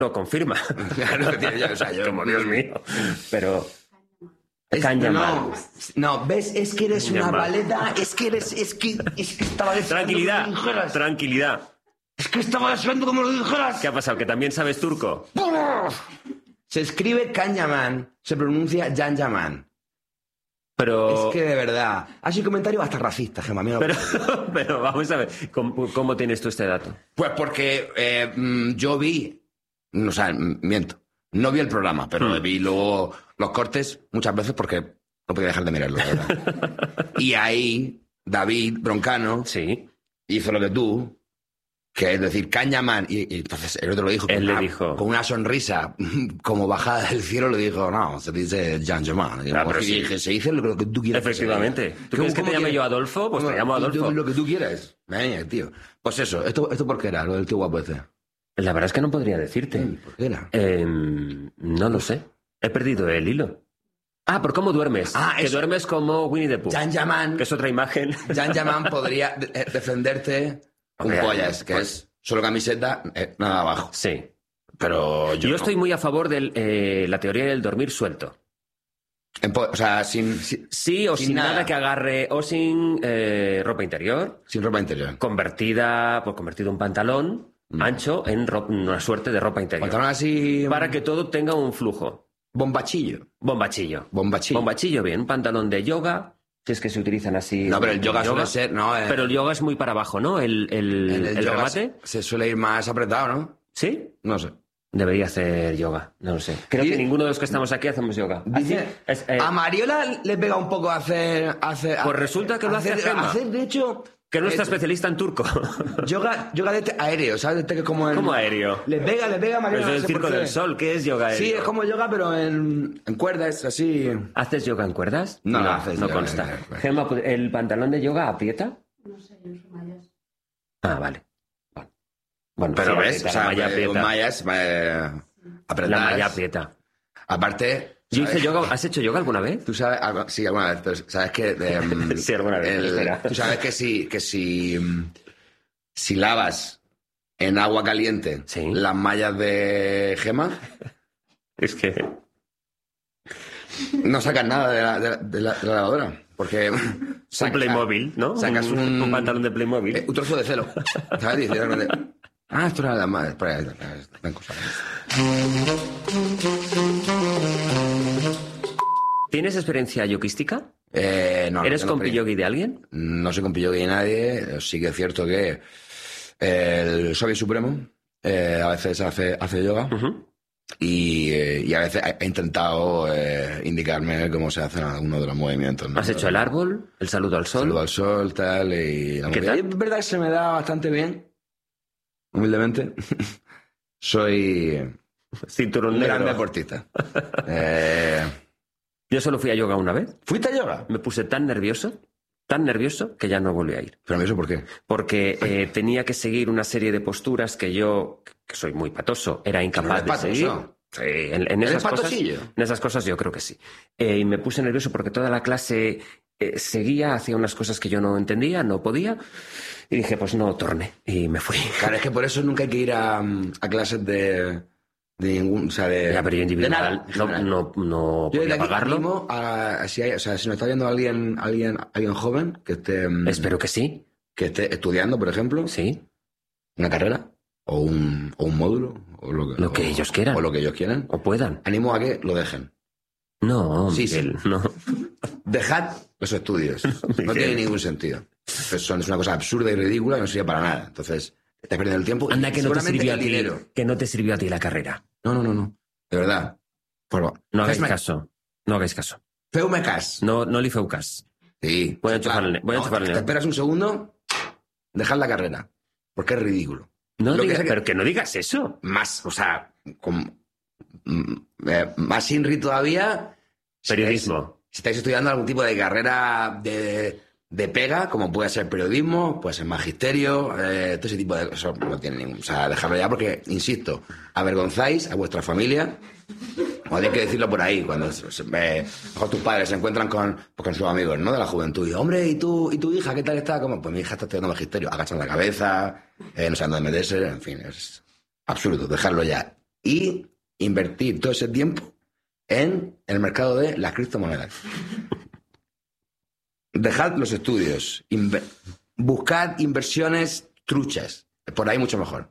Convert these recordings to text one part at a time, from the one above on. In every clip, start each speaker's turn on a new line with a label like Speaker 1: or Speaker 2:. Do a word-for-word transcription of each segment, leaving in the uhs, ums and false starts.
Speaker 1: lo confirma.
Speaker 2: Claro, tío, yo, o sea, yo,
Speaker 1: como Dios mío. Pero...
Speaker 2: Es,
Speaker 1: Kanyaman.
Speaker 2: No, no, ves, es que eres
Speaker 1: Kanyaman.
Speaker 2: una baleta, es que eres, es que, es que estaba deseando
Speaker 1: Tranquilidad,
Speaker 2: que lo dijeras.
Speaker 1: tranquilidad.
Speaker 2: Es que estaba deseando como lo dijeras.
Speaker 1: ¿Qué ha pasado? ¿Que también sabes turco?
Speaker 2: Se escribe Kanyaman, se pronuncia Janjaman.
Speaker 1: Pero...
Speaker 2: Es que de verdad, ha sido un comentario hasta racista, Gemma. Mira.
Speaker 1: Pero, pero vamos a ver, ¿cómo, cómo tienes tú este dato?
Speaker 2: Pues porque eh, mm, yo vi, o sea, mm, miento, no vi el programa, pero
Speaker 1: Hmm.
Speaker 2: vi luego los cortes muchas veces porque no podía dejar de mirarlo, la verdad. Y ahí David Broncano
Speaker 1: Sí.
Speaker 2: hizo lo que tú, que es decir, Kanyaman, y, y entonces el otro lo dijo,
Speaker 1: Él
Speaker 2: con,
Speaker 1: le
Speaker 2: una,
Speaker 1: dijo.
Speaker 2: con una sonrisa como bajada del cielo, le dijo, no, se dice Janjaman. Y
Speaker 1: Ah,
Speaker 2: yo
Speaker 1: pero
Speaker 2: dije,
Speaker 1: sí.
Speaker 2: se dice lo que tú quieras. que se
Speaker 1: Efectivamente.
Speaker 2: diga.
Speaker 1: ¿Tú
Speaker 2: ¿Cómo-
Speaker 1: quieres que
Speaker 2: cómo
Speaker 1: te llame
Speaker 2: quieres?
Speaker 1: yo Adolfo? Pues te
Speaker 2: ¿Cómo?
Speaker 1: llamo
Speaker 2: Yo-
Speaker 1: Adolfo.
Speaker 2: Lo que tú quieras. Venga, tío. Pues eso, ¿esto, esto por qué era, lo del tío guapo ese?
Speaker 1: La verdad es que no podría decirte.
Speaker 2: ¿Por qué era?
Speaker 1: Eh, no lo sé. He perdido el hilo. Ah, ¿por cómo duermes?
Speaker 2: Ah,
Speaker 1: que
Speaker 2: eso.
Speaker 1: duermes como Winnie the Pooh.
Speaker 2: Janjaman,
Speaker 1: Que es otra imagen.
Speaker 2: Janjaman podría de- eh, defenderte un
Speaker 1: Hombre,
Speaker 2: pollas, que
Speaker 1: pues-
Speaker 2: es solo camiseta, eh, nada abajo.
Speaker 1: Sí.
Speaker 2: Pero yo,
Speaker 1: Yo
Speaker 2: no.
Speaker 1: estoy muy a favor de eh, la teoría del dormir suelto.
Speaker 2: En po- o sea, sin, sin,
Speaker 1: Sí, o sin,
Speaker 2: Sin
Speaker 1: nada.
Speaker 2: nada.
Speaker 1: que agarre, o sin eh, ropa interior,
Speaker 2: sin ropa interior.
Speaker 1: convertida, pues convertido un pantalón ancho en ro- una suerte de ropa interior.
Speaker 2: Pantalón así...
Speaker 1: Para que todo tenga un flujo.
Speaker 2: Bombachillo.
Speaker 1: Bombachillo.
Speaker 2: Bombachillo.
Speaker 1: Bombachillo, bien. Un pantalón de yoga, si es que se utilizan así.
Speaker 2: No, pero el yoga suele ser... No, eh,
Speaker 1: Pero el yoga es muy para abajo, ¿no? El, el,
Speaker 2: en
Speaker 1: el
Speaker 2: yoga
Speaker 1: remate.
Speaker 2: Se, se suele ir más apretado, ¿no?
Speaker 1: ¿Sí?
Speaker 2: No sé.
Speaker 1: Debería hacer yoga, no lo sé. Creo
Speaker 2: Dice-
Speaker 1: que ninguno de los que estamos aquí hacemos yoga.
Speaker 2: Dice,
Speaker 1: Así es, eh,
Speaker 2: a Mariola le pega un poco a hacer... a hacer
Speaker 1: Pues resulta que lo hace
Speaker 2: hacer,
Speaker 1: Gemma.
Speaker 2: hacer, de hecho...
Speaker 1: que es nuestra
Speaker 2: eh,
Speaker 1: especialista en turco.
Speaker 2: Yoga, yoga de este aéreo, ¿sabes? De este que es como... el-
Speaker 1: ¿Cómo aéreo?
Speaker 2: Le pega, le pega a
Speaker 1: Pero
Speaker 2: Mariola.
Speaker 1: es
Speaker 2: no
Speaker 1: el
Speaker 2: sé
Speaker 1: Circo
Speaker 2: por qué.
Speaker 1: del Sol, ¿qué es yoga?
Speaker 2: Sí,
Speaker 1: aéreo?
Speaker 2: es como yoga, pero en, en cuerdas, así...
Speaker 1: ¿Haces yoga en cuerdas?
Speaker 2: No, no haces
Speaker 1: no
Speaker 2: yoga
Speaker 1: consta.
Speaker 2: en cuerdas.
Speaker 1: Gemma, ¿el pantalón de yoga aprieta?
Speaker 3: No sé, yo no soy mayas.
Speaker 1: Ah, vale. Vale. Bueno,
Speaker 2: Pero
Speaker 1: sí,
Speaker 2: ves,
Speaker 1: aprieta,
Speaker 2: o sea,
Speaker 1: la malla
Speaker 2: eh,
Speaker 1: aprieta.
Speaker 2: con mallas, eh, apretadas.
Speaker 1: La malla aprieta.
Speaker 2: Aparte...
Speaker 1: Yo hice
Speaker 2: ¿sabes?
Speaker 1: yoga. ¿Has hecho yoga alguna vez?
Speaker 2: Tú sabes, algo- sí, alguna vez, pero sabes que... em,
Speaker 1: Sí, alguna vez,
Speaker 2: el-
Speaker 1: espera.
Speaker 2: tú sabes que si, que si, mm, si lavas en agua caliente
Speaker 1: Sí.
Speaker 2: las mallas de Gema,
Speaker 1: Es que...
Speaker 2: no sacas nada de la, de la- de la- de la lavadora. Porque...
Speaker 1: Un
Speaker 2: sacas-
Speaker 1: Playmobil, ¿no?
Speaker 2: Sacas un...
Speaker 1: un pantalón de Playmobil.
Speaker 2: eh, un trozo de celo. ¿Sabes? Y dices, de repente, ah, esto era la madre. Por ahí, ven cosas.
Speaker 1: ¿Tienes experiencia yoguística?
Speaker 2: Eh, no,
Speaker 1: ¿Eres
Speaker 2: no tengo
Speaker 1: compi
Speaker 2: experiencia.
Speaker 1: yogi de alguien?
Speaker 2: No soy compillo de nadie. Sí que es cierto que el Soviet Supremo eh, a veces hace, hace yoga
Speaker 1: Ujú.
Speaker 2: y, eh, y a veces ha ha intentado eh, indicarme cómo se hacen algunos de los movimientos, ¿no?
Speaker 1: ¿Has hecho el árbol? ¿El saludo al sol?
Speaker 2: Saludo al sol, tal, y... la
Speaker 1: ¿Qué
Speaker 2: movida.
Speaker 1: tal?
Speaker 2: Y es verdad que se me da bastante bien, humildemente. Soy
Speaker 1: Cinturón
Speaker 2: un gran
Speaker 1: negro.
Speaker 2: deportista. eh,
Speaker 1: Yo solo fui a yoga una vez.
Speaker 2: ¿Fuiste a yoga?
Speaker 1: Me puse tan nervioso, tan nervioso, que ya no volví a ir.
Speaker 2: Pero ¿eso por qué?
Speaker 1: Porque eh, tenía que seguir una serie de posturas que yo, que soy muy patoso, era incapaz
Speaker 2: ¿Eres
Speaker 1: de seguir.
Speaker 2: patoso?
Speaker 1: Sí, en, en
Speaker 2: ¿Eres
Speaker 1: esas cosas,
Speaker 2: patosillo?
Speaker 1: en esas cosas yo creo que sí. Eh, y me puse nervioso porque toda la clase eh, seguía, hacía unas cosas que yo no entendía, no podía. Y dije, pues no, torné. Y me fui.
Speaker 2: Claro, es que por eso nunca hay que ir a, a clases de, de ningún... O sea, de...
Speaker 1: Ya, pero yo
Speaker 2: de
Speaker 1: individual
Speaker 2: nada, en
Speaker 1: no,
Speaker 2: general.
Speaker 1: no, no
Speaker 2: Yo desde
Speaker 1: podía
Speaker 2: aquí
Speaker 1: pagarlo.
Speaker 2: animo a, si hay, o sea, si nos está viendo alguien, alguien, alguien joven que esté, mm,
Speaker 1: Espero que sí.
Speaker 2: que esté estudiando, por ejemplo,
Speaker 1: Sí.
Speaker 2: una carrera o un, o un módulo, o lo que,
Speaker 1: Lo que
Speaker 2: o-
Speaker 1: ellos quieran.
Speaker 2: o lo que ellos quieran,
Speaker 1: O puedan.
Speaker 2: animo a que lo dejen.
Speaker 1: No,
Speaker 2: Sí, sí.
Speaker 1: Miguel, no.
Speaker 2: Dejad los estudios. No
Speaker 1: Miguel.
Speaker 2: tiene ningún sentido. Pues son- es una cosa absurda y ridícula que no sirve para nada. Entonces, estás perdiendo el tiempo. y
Speaker 1: Anda, que no te
Speaker 2: seguramente
Speaker 1: sirvió a
Speaker 2: el
Speaker 1: ti.
Speaker 2: dinero.
Speaker 1: Que no te sirvió a ti la carrera.
Speaker 2: No, no, no, no. De verdad. Por favor.
Speaker 1: No hagáis
Speaker 2: Fes-me-
Speaker 1: caso. No hagáis caso.
Speaker 2: Feu-me cas.
Speaker 1: No, no li feu cas.
Speaker 2: Sí.
Speaker 1: Voy a
Speaker 2: sí,
Speaker 1: enchufar el ne- voy a
Speaker 2: No,
Speaker 1: enchufar el
Speaker 2: te
Speaker 1: ne-
Speaker 2: esperas un segundo, dejad la carrera. Porque es ridículo.
Speaker 1: No
Speaker 2: Lo que
Speaker 1: digas,
Speaker 2: es que-
Speaker 1: pero que no digas eso.
Speaker 2: Más, o sea, con, mm, eh, más Inri todavía. si
Speaker 1: Periodismo.
Speaker 2: estáis- Si estáis estudiando algún tipo de carrera de, de pega, como puede ser periodismo, puede ser magisterio, eh, todo ese tipo de cosas, no tiene ningún... O sea, dejadlo ya porque, insisto, avergonzáis a vuestra familia, o hay que decirlo por ahí, cuando se- se- eh, mejor tus padres se encuentran con, pues, con sus amigos, ¿no? De la juventud. Y, hombre, ¿y tu, ¿y tu hija qué tal está? Como, pues mi hija está estudiando magisterio. Agachan la cabeza, eh, no saben dónde meterse, en fin, es absurdo, dejarlo ya. y invertir todo ese tiempo en el mercado de las criptomonedas. Dejad los estudios, inver- buscad inversiones truchas, por ahí mucho mejor.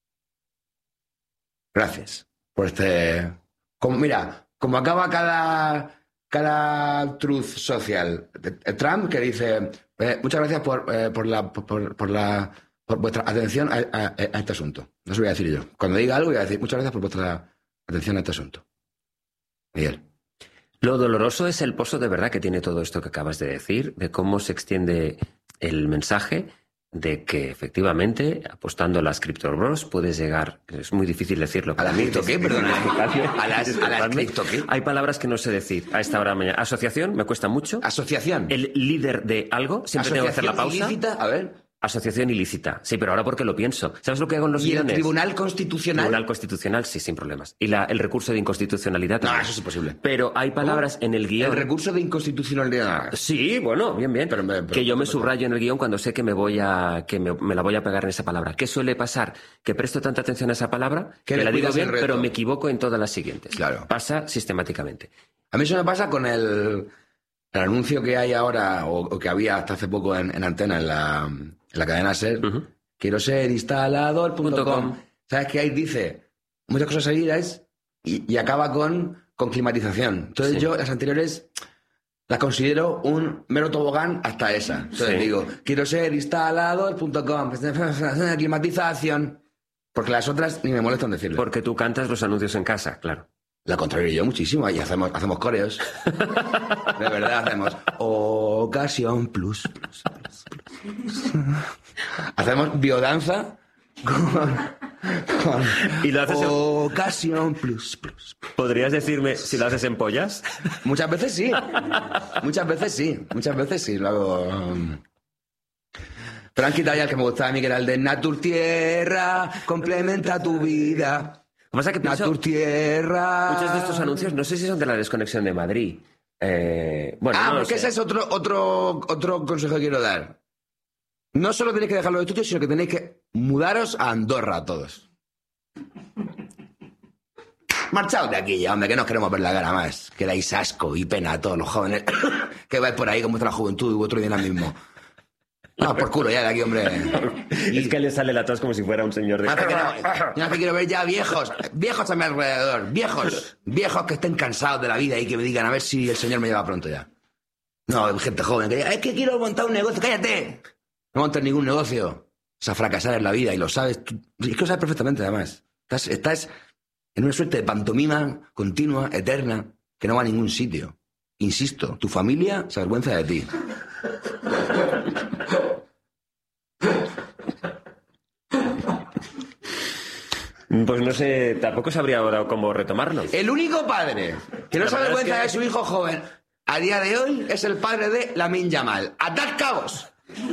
Speaker 2: Gracias por este... Como, mira, como acaba cada, cada truth social, Trump que dice, eh, muchas gracias por, eh, por, la, por, por, la, por vuestra atención a, a, a este asunto. No os voy a decir yo. Cuando diga algo voy a decir, muchas gracias por vuestra atención a este asunto. Miguel.
Speaker 1: Lo doloroso es el pozo de verdad que tiene todo esto que acabas de decir, de cómo se extiende el mensaje de que efectivamente, apostando a las cripto bros, puedes llegar, es muy difícil decirlo.
Speaker 2: ¿A las cripto qué? Perdona. ¿A las, a las cripto qué?
Speaker 1: Hay palabras que no sé decir a esta hora de mañana. Asociación, me cuesta mucho.
Speaker 2: Asociación.
Speaker 1: El líder de algo, siempre tengo que hacer la pausa.
Speaker 2: Ilícita, a ver.
Speaker 1: Asociación ilícita. Sí, pero ahora porque lo pienso. ¿Sabes lo que hago en los
Speaker 2: ¿Y
Speaker 1: guiones?
Speaker 2: el Tribunal Constitucional?
Speaker 1: Tribunal Constitucional, sí, sin problemas. Y la, el recurso de inconstitucionalidad
Speaker 2: No,
Speaker 1: también.
Speaker 2: eso es imposible.
Speaker 1: Pero hay palabras
Speaker 2: ¿Cómo?
Speaker 1: en el guión...
Speaker 2: El recurso de inconstitucionalidad.
Speaker 1: Sí, bueno, bien, bien.
Speaker 2: Pero me- pero-
Speaker 1: que yo me
Speaker 2: pero-
Speaker 1: subrayo en el guión cuando sé que me voy a... que me, me la voy a pegar en esa palabra. ¿Qué suele pasar? Que presto tanta atención a esa palabra
Speaker 2: Que
Speaker 1: que
Speaker 2: le
Speaker 1: la digo
Speaker 2: cuidas el
Speaker 1: bien,
Speaker 2: reto.
Speaker 1: pero me equivoco en todas las siguientes.
Speaker 2: Claro.
Speaker 1: Pasa sistemáticamente.
Speaker 2: A mí eso me pasa con el, el anuncio que hay ahora, o, o que había hasta hace poco en, en Antena, en la, en la cadena SER.
Speaker 1: Ujú.
Speaker 2: Quiero ser instalador punto com.
Speaker 1: com.
Speaker 2: ¿Sabes qué? Ahí dice muchas cosas seguidas y, y acaba con, con climatización. Entonces
Speaker 1: Sí.
Speaker 2: yo las anteriores las considero un mero tobogán hasta esa. Entonces
Speaker 1: Sí.
Speaker 2: digo, quiero ser instalador punto com, climatización. Porque las otras ni me molestan decirlo.
Speaker 1: Porque tú cantas los anuncios en casa, claro.
Speaker 2: La contrario yo muchísimo, y hacemos, hacemos coreos. De verdad hacemos ocasión plus, plus, plus, plus. Hacemos biodanza con, con
Speaker 1: ¿Y lo haces en-
Speaker 2: ocasión plus, plus.
Speaker 1: ¿Podrías decirme si lo haces en pollas?
Speaker 2: Muchas veces sí. Muchas veces sí. Muchas veces sí. Lo hago. um. Pero han quitado ya el que me gustaba a mí, que era el de Natur Tierra, complementa tu vida.
Speaker 1: Lo que pasa es que pienso,
Speaker 2: Natur Tierra.
Speaker 1: muchos de estos anuncios, no sé si son de la desconexión de Madrid. Eh, bueno,
Speaker 2: Ah,
Speaker 1: no lo
Speaker 2: porque
Speaker 1: sé.
Speaker 2: ese es otro, otro, otro consejo que quiero dar. No solo tenéis que dejar los estudios, sino que tenéis que mudaros a Andorra todos. Marchaos de aquí ya, hombre, que no os queremos ver la cara más. Que dais asco y pena a todos los jóvenes que vais por ahí con vuestra juventud y vuestro dinamismo. Ah, por culo ya de aquí, hombre.
Speaker 1: Es que le sale la tos como si fuera un señor de...
Speaker 2: Más que no, yo no quiero ver ya viejos, viejos a mi alrededor, viejos, viejos que estén cansados de la vida y que me digan a ver si el señor me lleva pronto ya. No, gente joven que diga, es que quiero montar un negocio, cállate. No montes ningún negocio. Es a fracasar en la vida y lo sabes. Tú- es que lo sabes perfectamente además. Estás, estás en una suerte de pantomima continua, eterna, que no va a ningún sitio. Insisto, tu familia se avergüenza de ti.
Speaker 1: Pues no sé, tampoco sabría ahora cómo retomarlo.
Speaker 2: El único padre que no
Speaker 1: La
Speaker 2: se
Speaker 1: verdad
Speaker 2: avergüenza
Speaker 1: es que-
Speaker 2: de su hijo joven a día de hoy es el padre de Lamine Yamal. ¡Atad cabos!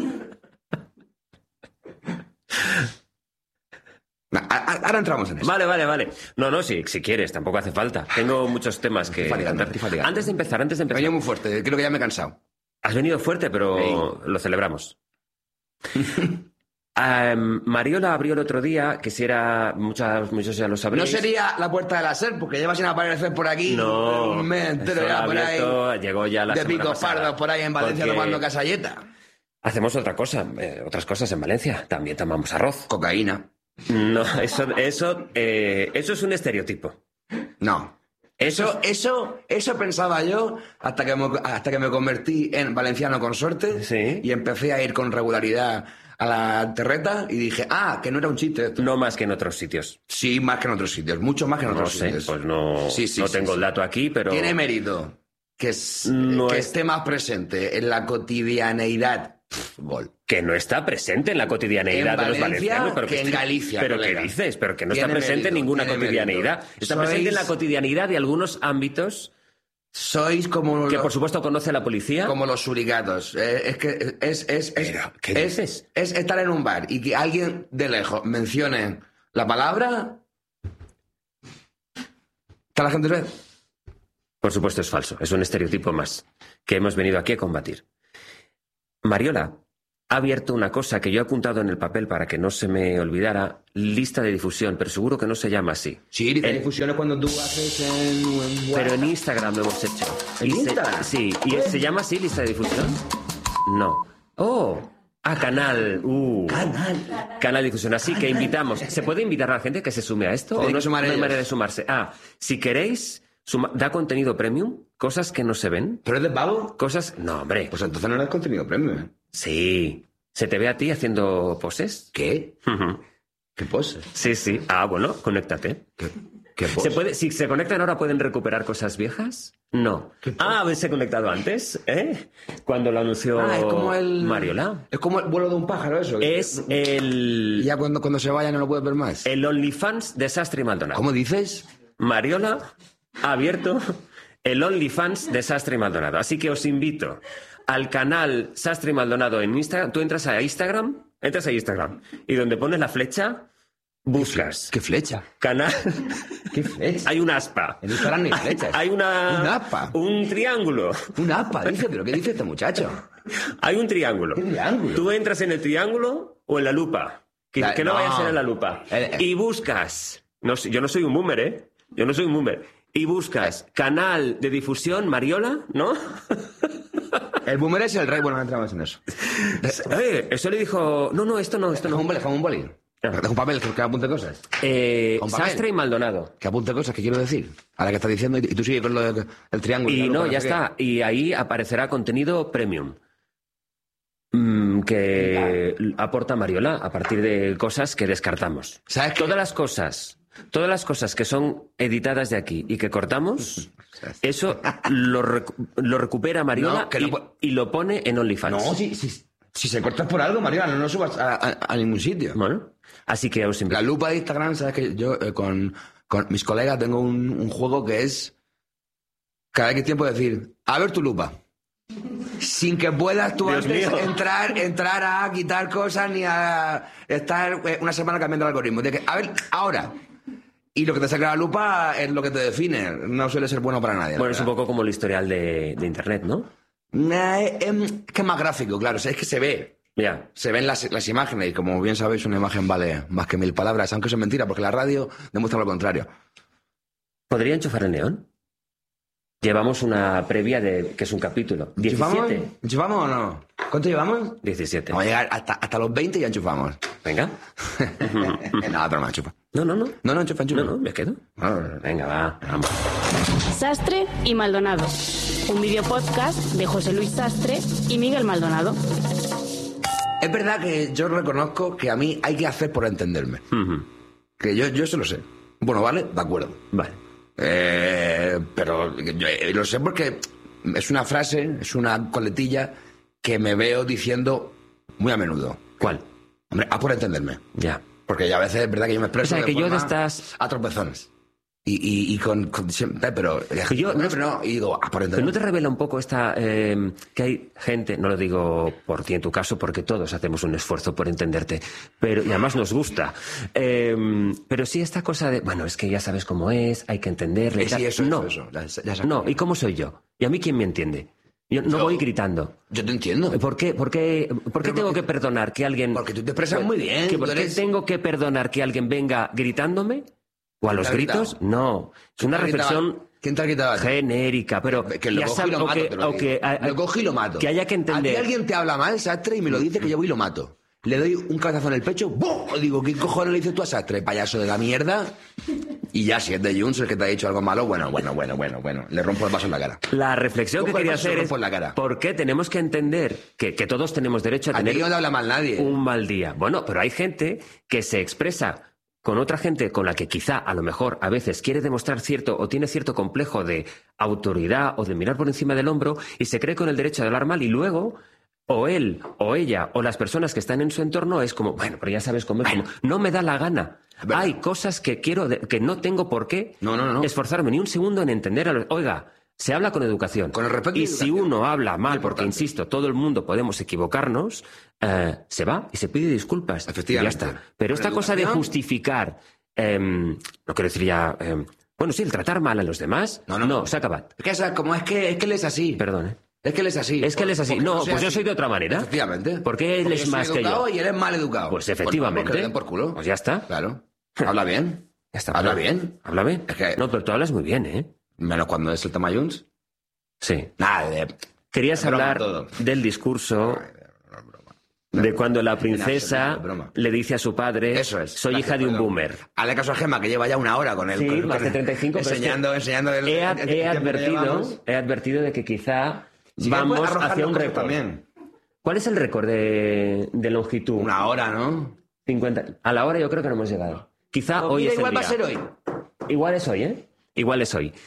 Speaker 2: Na- a- a- Ahora entramos en eso.
Speaker 1: Vale, vale, vale. No, no, si, si quieres, tampoco hace falta. Tengo muchos temas que...
Speaker 2: Estoy fatigando,
Speaker 1: contar.
Speaker 2: estoy fatigando.
Speaker 1: Antes de empezar, antes de
Speaker 2: Me
Speaker 1: empezar...
Speaker 2: venido muy fuerte, creo que ya me he cansado.
Speaker 1: Has venido fuerte, pero lo celebramos. Em, Mariola abrió el otro día, que si era... Muchas, muchos ya lo
Speaker 2: No
Speaker 1: sabréis.
Speaker 2: sería la puerta de la SER, porque lleva sin aparecer por aquí
Speaker 1: No,
Speaker 2: un mes entero
Speaker 1: esto
Speaker 2: ya
Speaker 1: ha
Speaker 2: por ahí.
Speaker 1: abierto, llegó ya la
Speaker 2: de
Speaker 1: semana
Speaker 2: picos
Speaker 1: pasada.
Speaker 2: pardos por ahí en Valencia
Speaker 1: Porque
Speaker 2: tomando casalleta.
Speaker 1: Hacemos otra cosa, eh, otras cosas en Valencia. También tomamos arroz.
Speaker 2: Cocaína.
Speaker 1: No, eso, eso, eh, eso es un estereotipo.
Speaker 2: No. Eso, eso, eso pensaba yo hasta que, me, hasta que me convertí en valenciano consorte
Speaker 1: Sí.
Speaker 2: y empecé a ir con regularidad a la terreta y dije, ah, que no era un chiste esto.
Speaker 1: No más que en otros sitios.
Speaker 2: Sí, más que en otros sitios, mucho más que en
Speaker 1: No
Speaker 2: otros
Speaker 1: sé,
Speaker 2: sitios.
Speaker 1: pues no,
Speaker 2: Sí, sí,
Speaker 1: no
Speaker 2: sí,
Speaker 1: tengo
Speaker 2: sí.
Speaker 1: el dato aquí, pero...
Speaker 2: Tiene mérito que, es-
Speaker 1: No
Speaker 2: que
Speaker 1: es-
Speaker 2: esté más presente en la cotidianeidad. Pff, gol.
Speaker 1: Que no está presente en la cotidianeidad
Speaker 2: En
Speaker 1: de los
Speaker 2: Valencia,
Speaker 1: valencianos. Pero
Speaker 2: que en
Speaker 1: estoy-
Speaker 2: Galicia,
Speaker 1: ¿Pero
Speaker 2: colega.
Speaker 1: qué dices? Pero que no
Speaker 2: Tiene
Speaker 1: está presente en
Speaker 2: mérito,
Speaker 1: ninguna
Speaker 2: tiene
Speaker 1: cotidianeidad.
Speaker 2: mérito.
Speaker 1: Está
Speaker 2: Sois-
Speaker 1: presente en la cotidianidad de algunos ámbitos
Speaker 2: Sois como,
Speaker 1: que,
Speaker 2: los,
Speaker 1: por supuesto, conoce la policía.
Speaker 2: como los suricatos. Eh, es que es, es, es,
Speaker 1: Pero, ¿qué
Speaker 2: es,
Speaker 1: dices?
Speaker 2: es estar en un bar y que alguien de lejos mencione la palabra. ¿Está la gente ve?
Speaker 1: Por supuesto, es falso. Es un estereotipo más que hemos venido aquí a combatir. Mariola ha abierto una cosa que yo he apuntado en el papel para que no se me olvidara, lista de difusión, pero seguro que no se llama así.
Speaker 2: Sí, lista de
Speaker 1: El-
Speaker 2: difusión es cuando tú haces en... en
Speaker 1: Pero en Instagram lo hemos hecho.
Speaker 2: ¿En
Speaker 1: Y se-
Speaker 2: Instagram?
Speaker 1: sí. ¿Y se llama así, lista de difusión? No. ¡Oh! Ah, canal. Uh.
Speaker 2: Canal.
Speaker 1: Canal de difusión. Así que invitamos. ¿Se puede invitar a la gente que se sume a esto?
Speaker 2: Tienen
Speaker 1: ¿O no,
Speaker 2: que sumar
Speaker 1: no hay
Speaker 2: ellos.
Speaker 1: manera de sumarse? Ah, si queréis, suma- da contenido premium, cosas que no se ven,
Speaker 2: ¿Pero es de pago?
Speaker 1: cosas... No, hombre.
Speaker 2: Pues entonces no eres contenido premium, ¿eh?
Speaker 1: Sí. ¿Se te ve a ti haciendo poses?
Speaker 2: ¿Qué?
Speaker 1: Ujú.
Speaker 2: ¿Qué pose?
Speaker 1: Sí, sí. Ah, bueno, conéctate.
Speaker 2: ¿Qué, qué pose?
Speaker 1: ¿Se puede, si se conectan ahora, ¿pueden recuperar cosas viejas? No. Ah, ¿habéis conectado antes? ¿Eh? Cuando lo anunció
Speaker 2: Ah, es como el...
Speaker 1: Mariola.
Speaker 2: Es como el vuelo de un pájaro, eso.
Speaker 1: Es
Speaker 2: Y
Speaker 1: el,
Speaker 2: ya cuando, cuando se vaya no lo puedes ver más.
Speaker 1: el OnlyFans de Sastre y Maldonado.
Speaker 2: ¿Cómo dices?
Speaker 1: Mariola ha abierto el OnlyFans de Sastre y Maldonado. Así que os invito al canal Sastre y Maldonado en Instagram. Tú entras a Instagram, entras a Instagram y donde pones la flecha, buscas
Speaker 2: ¿Qué flecha?
Speaker 1: canal.
Speaker 2: ¿Qué flecha?
Speaker 1: Hay un aspa.
Speaker 2: En Instagram no hay flechas.
Speaker 1: Hay una.
Speaker 2: Un aspa.
Speaker 1: Un triángulo.
Speaker 2: Un apa, dice. ¿Pero qué dice este muchacho?
Speaker 1: Hay un triángulo.
Speaker 2: ¿Qué triángulo?
Speaker 1: Tú entras en el triángulo o en la lupa. Que,
Speaker 2: La-
Speaker 1: que no,
Speaker 2: no.
Speaker 1: vaya a ser en la lupa.
Speaker 2: Eh, eh.
Speaker 1: Y buscas. No, sé, yo no soy un boomer, ¿eh? Yo no soy un boomer. Y buscas canal de difusión Mariola, ¿no?
Speaker 2: El boomer es el rey. Bueno, no entramos en eso.
Speaker 1: Eh, eso le dijo. No, no, esto no, esto
Speaker 2: Deja
Speaker 1: no.
Speaker 2: un boli, deja un boli.
Speaker 1: Ah.
Speaker 2: Deja un papel que, que apunte cosas.
Speaker 1: Eh,
Speaker 2: Con papel.
Speaker 1: Sastre y Maldonado.
Speaker 2: Que apunte cosas que quiero decir. Ahora que estás diciendo y, y tú sigues con lo del el triángulo.
Speaker 1: Y
Speaker 2: la
Speaker 1: no,
Speaker 2: lupa,
Speaker 1: ya
Speaker 2: sé qué.
Speaker 1: está. Y ahí aparecerá contenido premium. Mm, que aporta Mariola a partir de cosas que descartamos.
Speaker 2: ¿Sabes qué?
Speaker 1: Todas las cosas, todas las cosas que son editadas de aquí y que cortamos, eso lo, recu- lo recupera Mariola
Speaker 2: No, que
Speaker 1: y,
Speaker 2: no pu-
Speaker 1: y lo pone en OnlyFans.
Speaker 2: No, si, si, si se cortas por algo, María, no lo subas a, a- a ningún sitio.
Speaker 1: Bueno, así que os invito.
Speaker 2: La lupa de Instagram, sabes que yo eh, con, con mis colegas tengo un, un juego que es cada X tiempo decir, a ver tu lupa. Sin que puedas tú
Speaker 1: Dios
Speaker 2: antes
Speaker 1: mío.
Speaker 2: entrar, entrar a quitar cosas ni a estar eh, una semana cambiando el algoritmo. De que, a ver, ahora. Y lo que te saca la lupa es lo que te define. No suele ser bueno para nadie. la
Speaker 1: Bueno, es un
Speaker 2: verdad.
Speaker 1: poco como el historial de, de Internet, ¿no?
Speaker 2: Eh, em, es que es más gráfico, claro. O sea, es que se ve.
Speaker 1: Ya.
Speaker 2: Se ven las, las imágenes y como bien sabéis una imagen vale más que mil palabras, aunque eso es mentira porque la radio demuestra lo contrario.
Speaker 1: ¿Podría enchufar el neón? Llevamos una previa de que es un capítulo.
Speaker 2: ¿Enchufamos?
Speaker 1: diecisiete.
Speaker 2: ¿Enchufamos o no? ¿Cuánto llevamos?
Speaker 1: diecisiete.
Speaker 2: Vamos a llegar hasta, hasta los veinte y ya enchufamos.
Speaker 1: Venga.
Speaker 2: no, pero no enchufa.
Speaker 1: No, no, no.
Speaker 2: No, no, enchufa, enchufa.
Speaker 1: No, no, me quedo. Venga, va, vamos.
Speaker 3: Sastre y Maldonado. Un video podcast de José Luis Sastre y Miguel Maldonado.
Speaker 2: Es verdad que yo reconozco que a mí hay que hacer por entenderme.
Speaker 1: Ujú.
Speaker 2: Que yo, yo eso lo sé. Bueno, vale, de acuerdo.
Speaker 1: Vale.
Speaker 2: Eh, pero yo, eh, lo sé porque es una frase, es una coletilla que me veo diciendo muy a menudo.
Speaker 1: ¿Cuál?
Speaker 2: Hombre, a por entenderme.
Speaker 1: Ya.
Speaker 2: Porque ya a veces es verdad que yo me expreso
Speaker 1: O sea,
Speaker 2: de
Speaker 1: que yo de
Speaker 2: forma
Speaker 1: estas-
Speaker 2: a tropezones. Y, y, y con, con siempre, pero...
Speaker 1: yo-
Speaker 2: no, pero no, y digo, a por
Speaker 1: Pero
Speaker 2: entenderme.
Speaker 1: ¿no te revela un poco esta eh, que hay gente, no lo digo por ti en tu caso, porque todos hacemos un esfuerzo por entenderte, pero y además nos gusta. Eh, pero sí esta cosa de, bueno, es que ya sabes cómo es, hay que entenderle. y
Speaker 2: Eh, sí,
Speaker 1: tal.
Speaker 2: eso,
Speaker 1: no,
Speaker 2: eso, eso, ya- ya sé.
Speaker 1: no. ¿Y cómo soy yo? ¿Y a mí quién me entiende? Yo no
Speaker 2: Yo-
Speaker 1: voy gritando.
Speaker 2: Yo te entiendo.
Speaker 1: ¿Por qué, por qué, por qué
Speaker 2: Pero
Speaker 1: tengo
Speaker 2: porque-
Speaker 1: que perdonar que alguien...
Speaker 2: Porque tú te expresas muy bien.
Speaker 1: ¿Que
Speaker 2: tú
Speaker 1: ¿Por qué
Speaker 2: eres-
Speaker 1: tengo que perdonar que alguien venga gritándome? ¿O a los
Speaker 2: ¿Te ha gritado?
Speaker 1: gritos? No. Es una
Speaker 2: ¿Quién te gritaba?
Speaker 1: reflexión
Speaker 2: ¿Quién te ha gritado?
Speaker 1: genérica, pero...
Speaker 2: Que lo
Speaker 1: ya
Speaker 2: cojo y
Speaker 1: sab-
Speaker 2: lo
Speaker 1: o
Speaker 2: mato,
Speaker 1: que-
Speaker 2: te lo
Speaker 1: o que-
Speaker 2: digo.
Speaker 1: a- a-
Speaker 2: Lo cojo y lo mato.
Speaker 1: Que haya que entender...
Speaker 2: A ti alguien te habla mal, Sastre, y me lo dice que yo voy y lo mato. Le doy un cabezazo en el pecho, ¡bum! Digo, ¿qué cojones le dices tú a Sastre, payaso de la mierda? Y ya, si es de Junts el que te ha dicho algo malo, bueno, bueno, bueno, bueno, bueno. Le rompo el vaso en la cara.
Speaker 1: La reflexión que
Speaker 2: Cojo el
Speaker 1: quería
Speaker 2: vaso y
Speaker 1: hacer
Speaker 2: lo
Speaker 1: es
Speaker 2: rompo en la cara.
Speaker 1: por qué tenemos que entender que, que todos tenemos derecho a
Speaker 2: A ti
Speaker 1: tener
Speaker 2: no te habla mal nadie.
Speaker 1: un mal día. Bueno, pero hay gente que se expresa con otra gente con la que quizá a lo mejor a veces quiere demostrar cierto o tiene cierto complejo de autoridad o de mirar por encima del hombro y se cree con el derecho de hablar mal y luego o él o ella o las personas que están en su entorno es como, bueno, pero ya sabes cómo es, como, no me da la gana.
Speaker 2: verdad.
Speaker 1: Hay cosas que quiero, de- que no tengo por qué
Speaker 2: No, no, no.
Speaker 1: esforzarme ni un segundo en entender a los... Oiga, se habla con educación.
Speaker 2: Con el respeto y
Speaker 1: y si
Speaker 2: educación.
Speaker 1: uno habla mal, porque
Speaker 2: Importante.
Speaker 1: insisto, todo el mundo podemos equivocarnos, eh, se va y se pide disculpas.
Speaker 2: Efectivamente.
Speaker 1: Y ya está. Pero
Speaker 2: Con
Speaker 1: esta cosa de
Speaker 2: educación.
Speaker 1: justificar, em, no quiero decir ya, em, bueno, sí, el tratar mal a los demás,
Speaker 2: No, no.
Speaker 1: s'ha acabat.
Speaker 2: Es que, ¿sabes cómo es que, es que él es así.
Speaker 1: Perdón, ¿eh?
Speaker 2: Es que él es así.
Speaker 1: Es que él es así. No, pues yo soy de otra manera.
Speaker 2: Efectivamente.
Speaker 1: ¿Por qué él
Speaker 2: Porque
Speaker 1: es
Speaker 2: yo
Speaker 1: más
Speaker 2: soy
Speaker 1: que yo?
Speaker 2: educado y él es mal educado.
Speaker 1: Pues efectivamente.
Speaker 2: Porque le den por culo.
Speaker 1: Pues ya está.
Speaker 2: Claro. Habla bien.
Speaker 1: Ya está.
Speaker 2: Habla bien.
Speaker 1: Habla bien.
Speaker 2: Es que-
Speaker 1: No, pero tú hablas muy bien, ¿eh?
Speaker 2: Menos cuando es el tema Junts.
Speaker 1: Sí.
Speaker 2: Nada, de...
Speaker 1: Querías
Speaker 2: Es broma
Speaker 1: hablar
Speaker 2: todo.
Speaker 1: del discurso
Speaker 2: Ay, no es broma.
Speaker 1: de cuando la
Speaker 2: En absoluto,
Speaker 1: princesa
Speaker 2: es broma.
Speaker 1: le dice a su padre,
Speaker 2: Eso es.
Speaker 1: soy
Speaker 2: Gracias,
Speaker 1: hija de un
Speaker 2: perdón.
Speaker 1: boomer.
Speaker 2: Hazle caso a Gemma, que lleva ya una hora con él.
Speaker 1: Sí,
Speaker 2: con,
Speaker 1: más
Speaker 2: con-
Speaker 1: de treinta y cinco, pero es que
Speaker 2: enseñando, enseñando el,
Speaker 1: He,
Speaker 2: el-
Speaker 1: ad-
Speaker 2: el
Speaker 1: he
Speaker 2: tiempo que
Speaker 1: advertido,
Speaker 2: llevamos.
Speaker 1: he advertido de que quizá
Speaker 2: Si quieres,
Speaker 1: vamos
Speaker 2: puedes arrojar
Speaker 1: hacia un
Speaker 2: nosotros
Speaker 1: récord.
Speaker 2: también.
Speaker 1: ¿Cuál es el récord de, de longitud?
Speaker 2: Una hora, ¿no?
Speaker 1: cincuenta. A la hora yo creo que no hemos llegado. Quizá
Speaker 2: Pues
Speaker 1: hoy
Speaker 2: mira,
Speaker 1: es
Speaker 2: igual
Speaker 1: el
Speaker 2: va a
Speaker 1: día.
Speaker 2: ser hoy.
Speaker 1: Igual es hoy, ¿eh? Igual es hoy.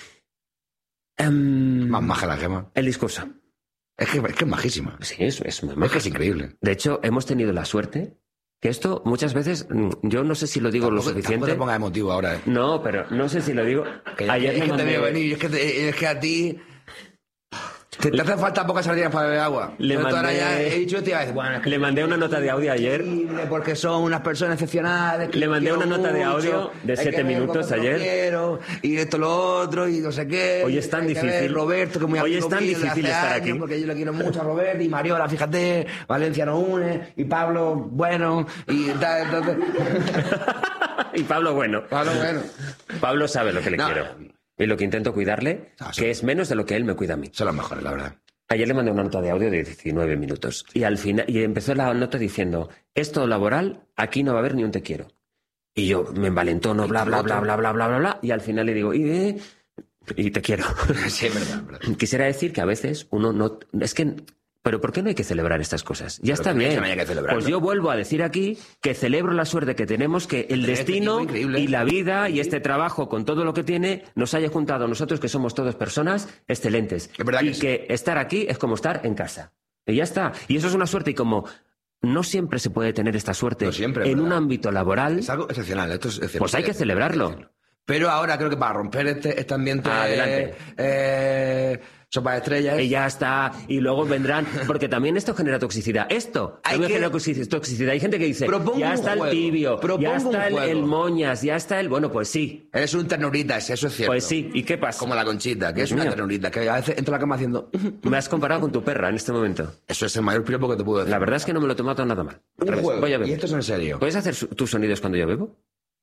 Speaker 1: Em,
Speaker 2: Más maja la Gemma.
Speaker 1: el discurso.
Speaker 2: Es que es, que es majísima.
Speaker 1: Sí, es, es muy
Speaker 2: Es
Speaker 1: maja.
Speaker 2: que es increíble.
Speaker 1: De hecho, hemos tenido la suerte que esto muchas veces, mm, yo no sé si lo digo lo
Speaker 2: Tampoco- tampoco
Speaker 1: suficiente.
Speaker 2: te pongas emotivo ahora. eh.
Speaker 1: No, pero no sé si lo digo.
Speaker 2: Que
Speaker 1: Ayer
Speaker 2: es
Speaker 1: me
Speaker 2: que te
Speaker 1: mandé-
Speaker 2: veo venir. Es que, te- es que a ti... Te, te hacen falta pocas sardinas para beber agua.
Speaker 1: Le
Speaker 2: Entonces, ahora
Speaker 1: mandé-
Speaker 2: ya he dicho, te iba a decir, bueno, es que
Speaker 1: Le mandé una nota de audio ayer.
Speaker 2: increíble, porque son unas personas excepcionales. que
Speaker 1: Le mandé
Speaker 2: quiero
Speaker 1: una nota de
Speaker 2: mucho,
Speaker 1: audio de
Speaker 2: hay
Speaker 1: siete
Speaker 2: que ver
Speaker 1: minutos
Speaker 2: cómo
Speaker 1: ayer.
Speaker 2: lo quiero, y esto, lo otro, y no sé qué.
Speaker 1: Hoy es tan
Speaker 2: hay que ver
Speaker 1: difícil.
Speaker 2: Roberto, que es muy
Speaker 1: Hoy
Speaker 2: amigo
Speaker 1: es tan
Speaker 2: mío de
Speaker 1: difícil
Speaker 2: hace
Speaker 1: estar
Speaker 2: años,
Speaker 1: aquí.
Speaker 2: Porque yo le quiero mucho a Roberto, y Mariola, fíjate, Valencia no une, y Pablo, bueno, y tal, entonces...
Speaker 1: Y Pablo, bueno.
Speaker 2: Pablo, bueno.
Speaker 1: Pablo sabe lo que le
Speaker 2: No.
Speaker 1: quiero. Y lo que intento cuidarle,
Speaker 2: Ah, sí.
Speaker 1: que es menos de lo que él me cuida a mí.
Speaker 2: Son los mejores, la verdad.
Speaker 1: Ayer le mandé una nota de audio de diecinueve minutos. Y al final, y empezó la nota diciendo, esto laboral, aquí no va a haber ni un te quiero. Y yo me envalentono, bla, bla, bla, bla, bla, bla, bla, bla. Y al final le digo, y, eh, y te quiero.
Speaker 2: Sí, es verdad, es verdad.
Speaker 1: Quisiera decir que a veces uno no... Es que... Pero ¿por qué no hay que celebrar estas cosas? Ya
Speaker 2: Pero
Speaker 1: está
Speaker 2: que no hay
Speaker 1: bien.
Speaker 2: que- no hay que celebrarlo.
Speaker 1: Pues yo vuelvo a decir aquí que celebro la suerte que tenemos, que el
Speaker 2: Tener este
Speaker 1: destino
Speaker 2: equipo increíble.
Speaker 1: y la vida y este trabajo con todo lo que tiene nos haya juntado a nosotros, que somos todos personas excelentes.
Speaker 2: Es verdad
Speaker 1: y
Speaker 2: que sí.
Speaker 1: que estar aquí es como estar en casa. Y ya está. Y eso es una suerte. Y como no siempre se puede tener esta suerte
Speaker 2: No siempre,
Speaker 1: en
Speaker 2: ¿verdad?
Speaker 1: un ámbito laboral,
Speaker 2: Es algo excepcional. Esto es excepcional.
Speaker 1: pues hay que celebrarlo.
Speaker 2: Pero ahora creo que para romper este, este ambiente...
Speaker 1: Adelante.
Speaker 2: Eh, sopa de estrellas...
Speaker 1: Y ya está, y luego vendrán, porque también esto genera toxicidad. Esto
Speaker 2: Hay
Speaker 1: también
Speaker 2: que-
Speaker 1: genera toxi- toxicidad. Hay gente que dice,
Speaker 2: Propongo
Speaker 1: ya
Speaker 2: un
Speaker 1: está el
Speaker 2: juego,
Speaker 1: tibio,
Speaker 2: propongo
Speaker 1: ya está
Speaker 2: un
Speaker 1: el,
Speaker 2: juego.
Speaker 1: el moñas, ya está el... Bueno, pues sí,
Speaker 2: Eres un ternuritas, eso es cierto.
Speaker 1: pues sí. ¿Y qué pasa?
Speaker 2: Como la Conchita, que
Speaker 1: Dios
Speaker 2: es una
Speaker 1: mío.
Speaker 2: ternurita, que a veces entra a la cama haciendo...
Speaker 1: Me has comparado con tu perra en este momento.
Speaker 2: Eso es el mayor piropo que te puedo decir.
Speaker 1: La verdad es que no me lo he tomado nada mal. Al
Speaker 2: Un
Speaker 1: revés,
Speaker 2: juego.
Speaker 1: voy a
Speaker 2: Y
Speaker 1: beber.
Speaker 2: esto es en serio.
Speaker 1: ¿Puedes hacer su- tus sonidos cuando yo bebo?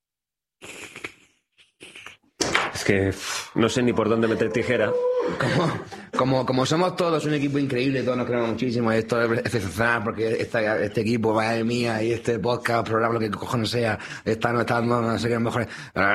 Speaker 1: Es que uf, no sé ni por dónde meter tijera.
Speaker 2: Como, como, como somos todos un equipo increíble, todos nos queremos muchísimo, y esto es excepcional porque esta- este equipo, madre mía, y este podcast, programa, lo que cojones sea, está, no está dando, no sé qué, mejores.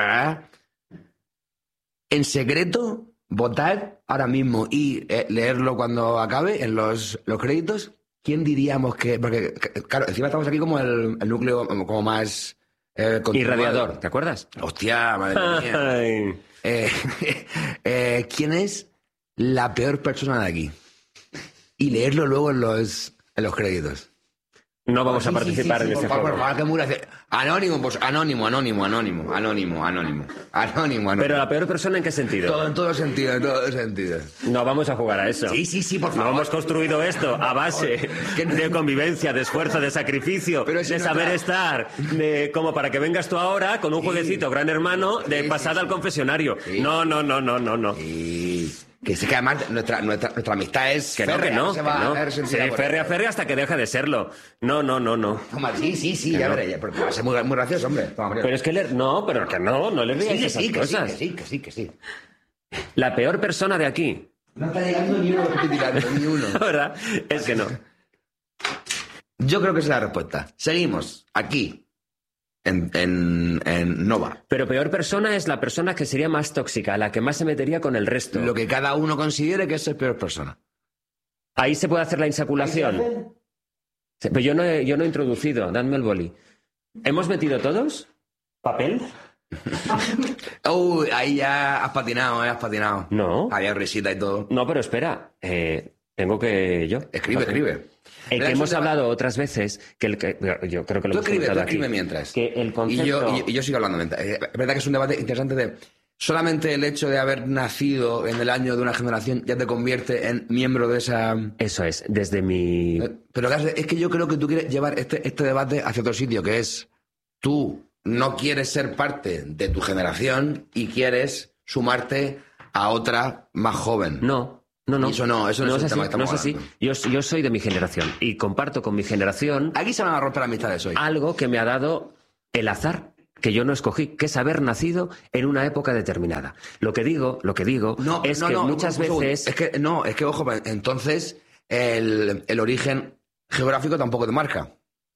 Speaker 2: En secreto, votar ahora mismo y eh, leerlo cuando acabe en los, los créditos. ¿Quién diríamos que.? Porque, c- claro, encima estamos aquí como el, el núcleo como más. Eh, continuado.
Speaker 1: Irradiador, ¿te acuerdas?
Speaker 2: Hostia, madre mía.
Speaker 1: Ay.
Speaker 2: Eh, eh, ¿Quién es la peor persona de aquí? Y leerlo luego en los, en los créditos.
Speaker 1: No vamos
Speaker 2: Sí,
Speaker 1: a
Speaker 2: sí,
Speaker 1: participar
Speaker 2: sí, sí,
Speaker 1: en
Speaker 2: por
Speaker 1: ese
Speaker 2: favor,
Speaker 1: juego.
Speaker 2: por favor, que Mura hace- Anónimo, pues anónimo, anónimo, anónimo, anónimo, anónimo, anónimo, anónimo.
Speaker 1: Pero la peor persona, ¿en qué sentido?
Speaker 2: Todo, en todo sentido, en todo sentido.
Speaker 1: No vamos a jugar a eso.
Speaker 2: Sí, sí, sí, por
Speaker 1: No
Speaker 2: favor.
Speaker 1: hemos construido esto a base
Speaker 2: Que no-
Speaker 1: de convivencia, de esfuerzo, de sacrificio,
Speaker 2: Pero si
Speaker 1: de
Speaker 2: no
Speaker 1: saber
Speaker 2: tra-
Speaker 1: estar, de como para que vengas tú ahora con un jueguecito gran hermano de
Speaker 2: Sí, sí,
Speaker 1: pasada
Speaker 2: sí.
Speaker 1: al confesionario.
Speaker 2: Sí.
Speaker 1: No, no, no, no, no, no.
Speaker 2: Y que sí que además nuestra, nuestra, nuestra amistad es
Speaker 1: Que no, que
Speaker 2: férrea,
Speaker 1: no,
Speaker 2: se
Speaker 1: que
Speaker 2: va
Speaker 1: no.
Speaker 2: a resentir
Speaker 1: Sí,
Speaker 2: por
Speaker 1: férrea,
Speaker 2: eso.
Speaker 1: férrea hasta que deje de serlo. No, no, no, no.
Speaker 2: Toma, sí, sí, sí,
Speaker 1: Que
Speaker 2: ya
Speaker 1: no.
Speaker 2: veré, ya, porque va a ser muy, muy gracioso, hombre. Toma, María.
Speaker 1: Pero es que le... No, pero que no, no le
Speaker 2: sí,
Speaker 1: digáis
Speaker 2: que
Speaker 1: esas
Speaker 2: sí, que sí,
Speaker 1: cosas.
Speaker 2: que sí, que sí, que sí.
Speaker 1: La peor persona de aquí,
Speaker 2: No está llegando ni uno que estoy tirando, ni uno.
Speaker 1: la verdad, es que no.
Speaker 2: Yo creo que esa es la respuesta. Seguimos aquí, en, en, en Nova.
Speaker 1: Pero peor persona es la persona que sería más tóxica, la que más se metería con el resto.
Speaker 2: Lo que cada uno considere que es el peor persona.
Speaker 1: Ahí se puede hacer la insaculación. Sí, pero yo no, he, yo no he introducido, dadme el boli. ¿Hemos metido todos? ¿Papel?
Speaker 2: Uy, ahí ya has patinado, eh, has patinado.
Speaker 1: No.
Speaker 2: Había risita y todo.
Speaker 1: No, pero espera, eh, tengo que yo.
Speaker 2: Escribe, escribe.
Speaker 1: Eh, que
Speaker 2: Pero
Speaker 1: hemos
Speaker 2: eso te va-
Speaker 1: hablado otras veces que el que yo creo que lo
Speaker 2: Tú
Speaker 1: hemos
Speaker 2: escribe, tú
Speaker 1: comentado aquí,
Speaker 2: escribe mientras.
Speaker 1: que el concepto
Speaker 2: Y yo, y, y yo sigo hablando mientras. Eh, Es verdad que es un debate interesante de... Solamente el hecho de haber nacido en el año de una generación ya te convierte en miembro de esa...
Speaker 1: eso es desde mi
Speaker 2: Eh, Pero claro, es que yo creo que tú quieres llevar este, este debate hacia otro sitio, que es tú no quieres ser parte de tu generación y quieres sumarte a otra más joven.
Speaker 1: no No, no.
Speaker 2: Y eso no, eso no,
Speaker 1: no
Speaker 2: es,
Speaker 1: es
Speaker 2: el
Speaker 1: así.
Speaker 2: tema que
Speaker 1: No es así. Yo, yo soy de mi generación y comparto con mi generación.
Speaker 2: Aquí se van a romper amistades hoy.
Speaker 1: Algo que me ha dado el azar, que yo no escogí, que es haber nacido en una época determinada. Lo que digo, lo que digo
Speaker 2: no,
Speaker 1: es
Speaker 2: no,
Speaker 1: que
Speaker 2: no,
Speaker 1: muchas
Speaker 2: un, un
Speaker 1: veces.
Speaker 2: Es que no, es que ojo, entonces el, el origen geográfico tampoco te marca.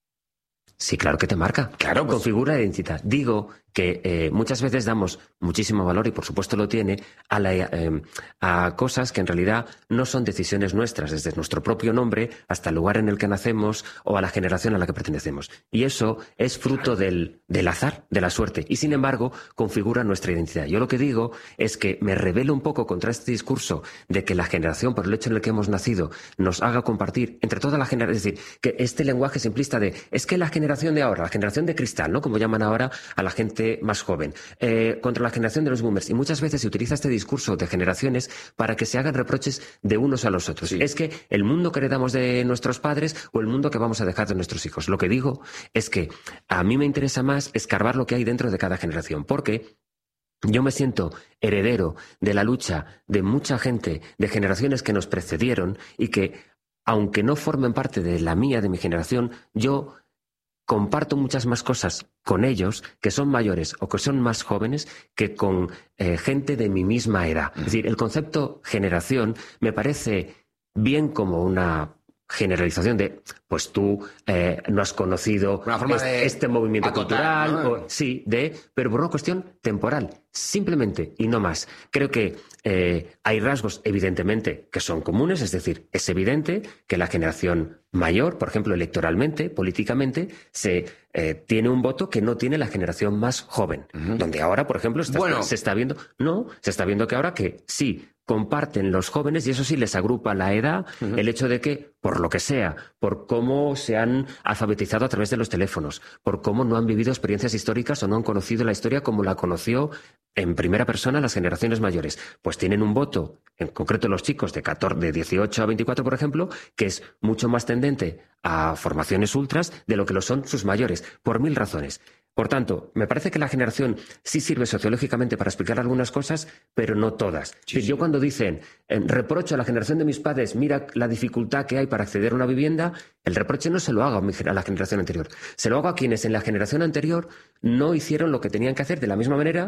Speaker 1: Sí, claro que te marca.
Speaker 2: Claro, pues...
Speaker 1: Configura la identidad. Digo que eh, muchas veces damos muchísimo valor, y por supuesto lo tiene, a, la, eh, a cosas que en realidad no son decisiones nuestras, desde nuestro propio nombre hasta el lugar en el que nacemos o a la generación a la que pertenecemos. Y eso es fruto del, del azar, de la suerte. Y sin embargo, configura nuestra identidad. Yo lo que digo es que me rebelo un poco contra este discurso de que la generación, por el hecho en el que hemos nacido, nos haga compartir entre toda la generación. Es decir, que este lenguaje simplista de es que la generación de ahora, la generación de cristal, ¿no? Como llaman ahora a la gente más joven, eh, contra la generación de los boomers. Y muchas veces se utiliza este discurso de generaciones para que se hagan reproches de unos a los otros. Sí. Es que el mundo que heredamos de nuestros padres o el mundo que vamos a dejar de nuestros hijos. Lo que digo es que a mí me interesa más escarbar lo que hay dentro de cada generación, porque yo me siento heredero de la lucha de mucha gente, de generaciones que nos precedieron y que, aunque no formen parte de la mía, de mi generación, yo comparto muchas más cosas con ellos que son mayores o que son más jóvenes que con eh, gente de mi misma edad. Es decir, el concepto generación me parece bien como una generalización de, pues tú eh, no has conocido este, este movimiento acotar, cultural, ¿no? o, sí, de, pero por una cuestión temporal, simplemente y no más. Creo que eh, hay rasgos, evidentemente, que son comunes, es decir, es evidente que la generación mayor, por ejemplo, electoralmente, políticamente, se eh, tiene un voto que no tiene la generación más joven, uh-huh. donde ahora, por ejemplo, está, bueno. se está viendo, no, se está viendo que ahora que sí, comparten los jóvenes, y eso sí les agrupa la edad, uh-huh. el hecho de que, por lo que sea, por cómo se han alfabetizado a través de los teléfonos, por cómo no han vivido experiencias históricas o no han conocido la historia como la conoció en primera persona las generaciones mayores, pues tienen un voto, en concreto los chicos de, catorce, de dieciocho a veinticuatro, por ejemplo, que es mucho más tendente a formaciones ultras de lo que lo son sus mayores, por mil razones. Por tanto, me parece que la generación sí sirve sociológicamente para explicar algunas cosas, pero no todas. Sí, sí. Yo cuando dicen, eh, reprocho a la generación de mis padres, mira la dificultad que hay para acceder a una vivienda, el reproche no se lo hago a, mi, a la generación anterior. Se lo hago a quienes en la generación anterior no hicieron lo que tenían que hacer de la misma manera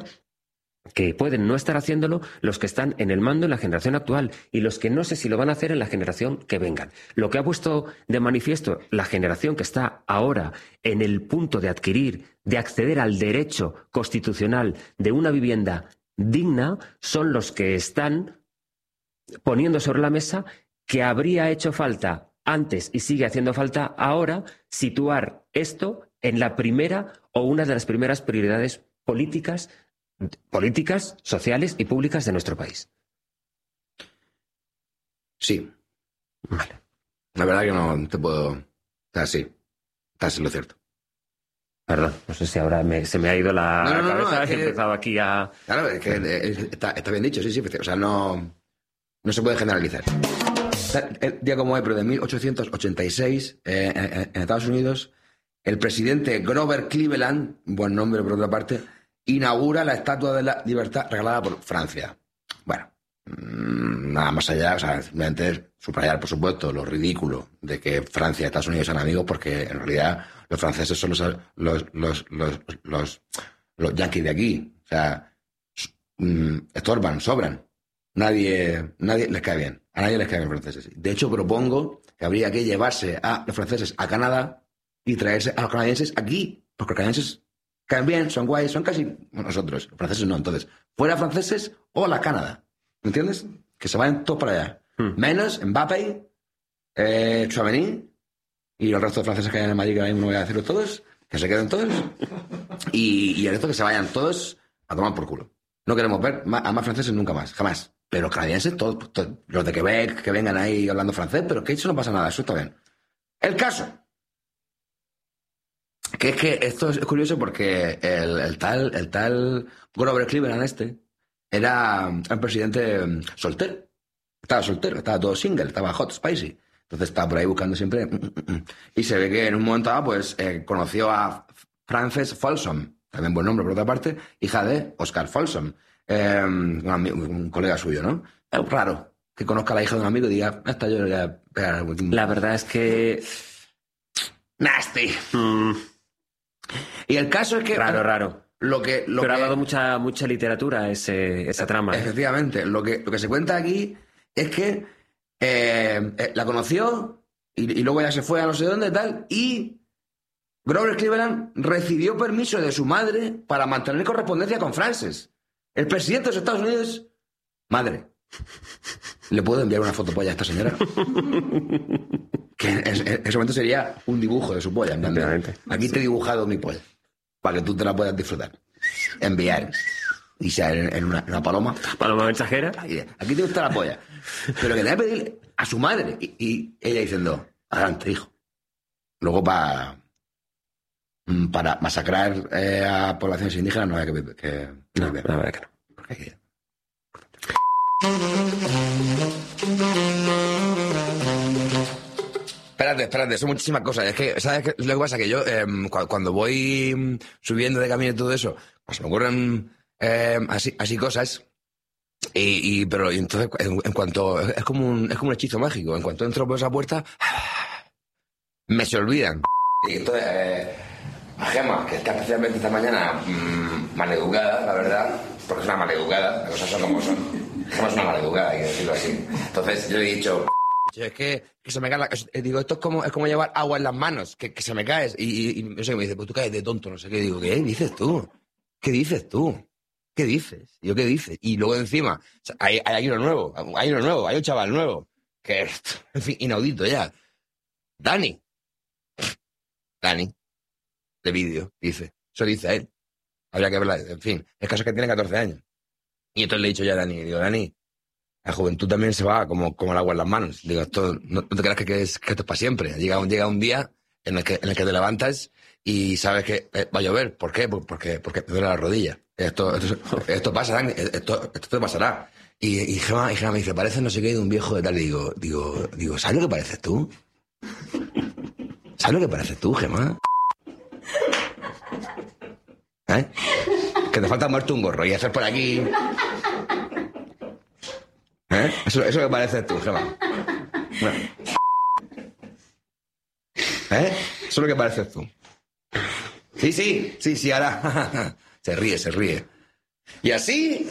Speaker 1: que pueden no estar haciéndolo los que están en el mando en la generación actual y los que no sé si lo van a hacer en la generación que vengan. Lo que ha puesto de manifiesto la generación que está ahora en el punto de adquirir, de acceder al derecho constitucional de una vivienda digna, son los que están poniendo sobre la mesa que habría hecho falta antes y sigue haciendo falta ahora situar esto en la primera o una de las primeras prioridades políticas políticas, sociales y públicas de nuestro país.
Speaker 2: Sí.
Speaker 1: Vale.
Speaker 2: La verdad que no te puedo... Está así. Estás en lo cierto.
Speaker 1: Perdón, no sé si ahora me, se me ha ido la
Speaker 2: no, no,
Speaker 1: cabeza.
Speaker 2: No, no, es
Speaker 1: he
Speaker 2: que,
Speaker 1: empezado aquí a...
Speaker 2: Claro, es que está, está bien dicho, sí, sí. O sea, no, no se puede generalizar. El día como hoy, pero de mil ochocientos ochenta y seis, eh, en, en Estados Unidos, el presidente Grover Cleveland, buen nombre por otra parte, inaugura la Estatua de la Libertad regalada por Francia. Bueno, nada más allá, o sea, simplemente subrayar, por supuesto, lo ridículo de que Francia y Estados Unidos sean amigos, porque en realidad los franceses son los, los, los, los, los, los yanquis de aquí. O sea, estorban, sobran. Nadie, nadie les cae bien. A nadie les caen los franceses. De hecho, propongo que habría que llevarse a los franceses a Canadá y traerse a los canadienses aquí, porque los canadienses caen bien, son guays, son casi nosotros. Los franceses no. Entonces, fuera franceses o la Canadá. ¿Me entiendes? Que se vayan todos para allá. Hmm. Menos Mbappé, eh, Tchouaméni y el resto de franceses que hay en el Madrid, que ahora mismo no voy a decirlo todos, que se queden todos. Y, y el resto que se vayan todos a tomar por culo. No queremos ver a más franceses nunca más, jamás. Pero los canadienses, todos, todos, los de Quebec, que vengan ahí hablando francés, pero que eso no pasa nada, eso está bien. El caso... Que es que esto es curioso porque el, el tal el tal Grover Cleveland este era un presidente soltero. Estaba soltero, estaba todo single, estaba hot, spicy. Entonces estaba por ahí buscando siempre... Y se ve que en un momento dado pues, eh, conoció a Frances Folsom, también buen nombre por otra parte, hija de Oscar Folsom, eh, un, amigo, un colega suyo, ¿no? Es raro. que conozca a la hija de un amigo y diga, hasta yo le voy a pegar.
Speaker 1: La verdad es que...
Speaker 2: Nasty.
Speaker 1: Mm,
Speaker 2: Y el caso es que...
Speaker 1: raro, raro.
Speaker 2: Lo que, lo
Speaker 1: Pero
Speaker 2: que,
Speaker 1: ha dado mucha, mucha literatura ese, esa trama. ¿eh?
Speaker 2: Efectivamente. Lo que, lo que se cuenta aquí es que eh, eh, la conoció y, y luego ya se fue a no sé dónde y tal. Y Grover Cleveland recibió permiso de su madre para mantener correspondencia con Frances, el presidente de los Estados Unidos. Madre, ¿le puedo enviar una fotopolla a esta señora? Que en, en- en ese momento sería un dibujo de su polla. En plan de,
Speaker 1: Efectivamente.
Speaker 2: aquí te he dibujado mi polla, para que tú te la puedas disfrutar. Enviar. Y sea en, en una, en una paloma.
Speaker 1: Paloma mensajera.
Speaker 2: Aquí aquí te gusta la polla. Pero que le voy a pedir a su madre. Y, y ella diciendo, adelante, hijo. Luego para... Para masacrar eh, a poblaciones indígenas no hay que... que,
Speaker 1: No,
Speaker 2: que-
Speaker 1: la verdad que no.
Speaker 2: porque hay que- Espérate, espérate, son muchísimas cosas. Es que, ¿sabes qué? Lo que pasa? Que yo, eh, cu- cuando voy mm, subiendo de camino y todo eso, pues me ocurren eh, así, así cosas. Y, y- pero y entonces, en, en cuanto. Es como, un, es como un hechizo mágico. En cuanto entro por esa puerta, me se olvidan. Y entonces, eh, a Gemma, que está especialmente esta mañana mmm, maleducada, la verdad, porque es una maleducada, las cosas son como son. Gemma es una maleducada, hay que decirlo así. Entonces, yo le he dicho. Es que, que se me cae la... es- Digo, esto es como, es como llevar agua en las manos, que, que se me caes. Y, y, y no sé, me dice, pues tú caes de tonto, no sé qué. Digo, ¿qué dices tú? ¿Qué dices tú? ¿Qué dices? Y yo, ¿qué dices? Y luego encima, o sea, hay, hay uno nuevo, hay uno nuevo, hay un chaval nuevo, que es, en fin, inaudito ya. Dani. Dani. De vídeo, dice. Eso dice él. Habría que verla, en fin. El caso es que tiene catorce años. Y entonces le he dicho yo a Dani, digo, Dani, la juventud también se va como, como el agua en las manos. Digo, esto, no, no te creas que, que, es, que esto es para siempre. Llega un, llega un día en el, que, en el que te levantas y sabes que eh, va a llover. ¿Por qué? Pues Porque, porque me duele la rodilla. Esto, esto, esto pasa, Dani, esto, esto te pasará. Y, y, Gemma, y Gemma me dice, parece no sé qué de un viejo de tal. Y digo, digo, digo, ¿sabes lo que pareces tú? ¿Sabes lo que pareces tú, Gemma? ¿Eh? Que te falta muerto un gorro y hacer por aquí... ¿Eh? Eso, eso que pareces tú, Gemma. Bueno. ¿Eh? Eso es lo que pareces tú. Sí, sí, sí, sí, ahora. Se ríe, se ríe. Y así,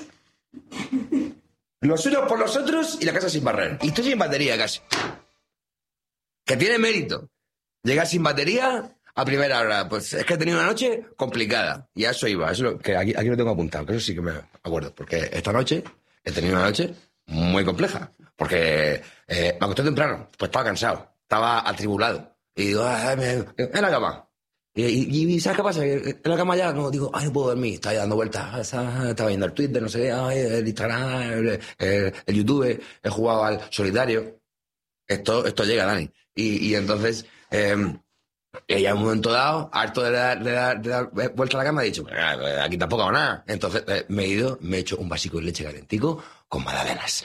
Speaker 2: los unos por los otros y la casa sin barrer. Y estoy sin batería casi. Que tiene mérito. Llegar sin batería a primera hora. Pues es que he tenido una noche complicada. Y a eso iba. Eso es lo que aquí, aquí lo tengo apuntado, que eso sí que me acuerdo. Porque esta noche he tenido una noche muy compleja. Porque eh, me acosté temprano. Pues estaba cansado. Estaba atribulado. Y digo, ah, me, en la cama. Y, y, y ¿sabes qué pasa? Que en la cama ya no digo, ay, no puedo dormir. Estaba dando vueltas. Estaba viendo el Twitter, no sé qué, ay, el Instagram, el, el, el YouTube. He jugado al solitario. Esto, esto llega, Dani. Y, y entonces, eh, ella en un momento dado, harto de dar, de dar, de dar vuelta a la cama, ha dicho, aquí tampoco hago nada. Entonces eh, me he ido, me he hecho un vasico de leche calentico con magdalenas.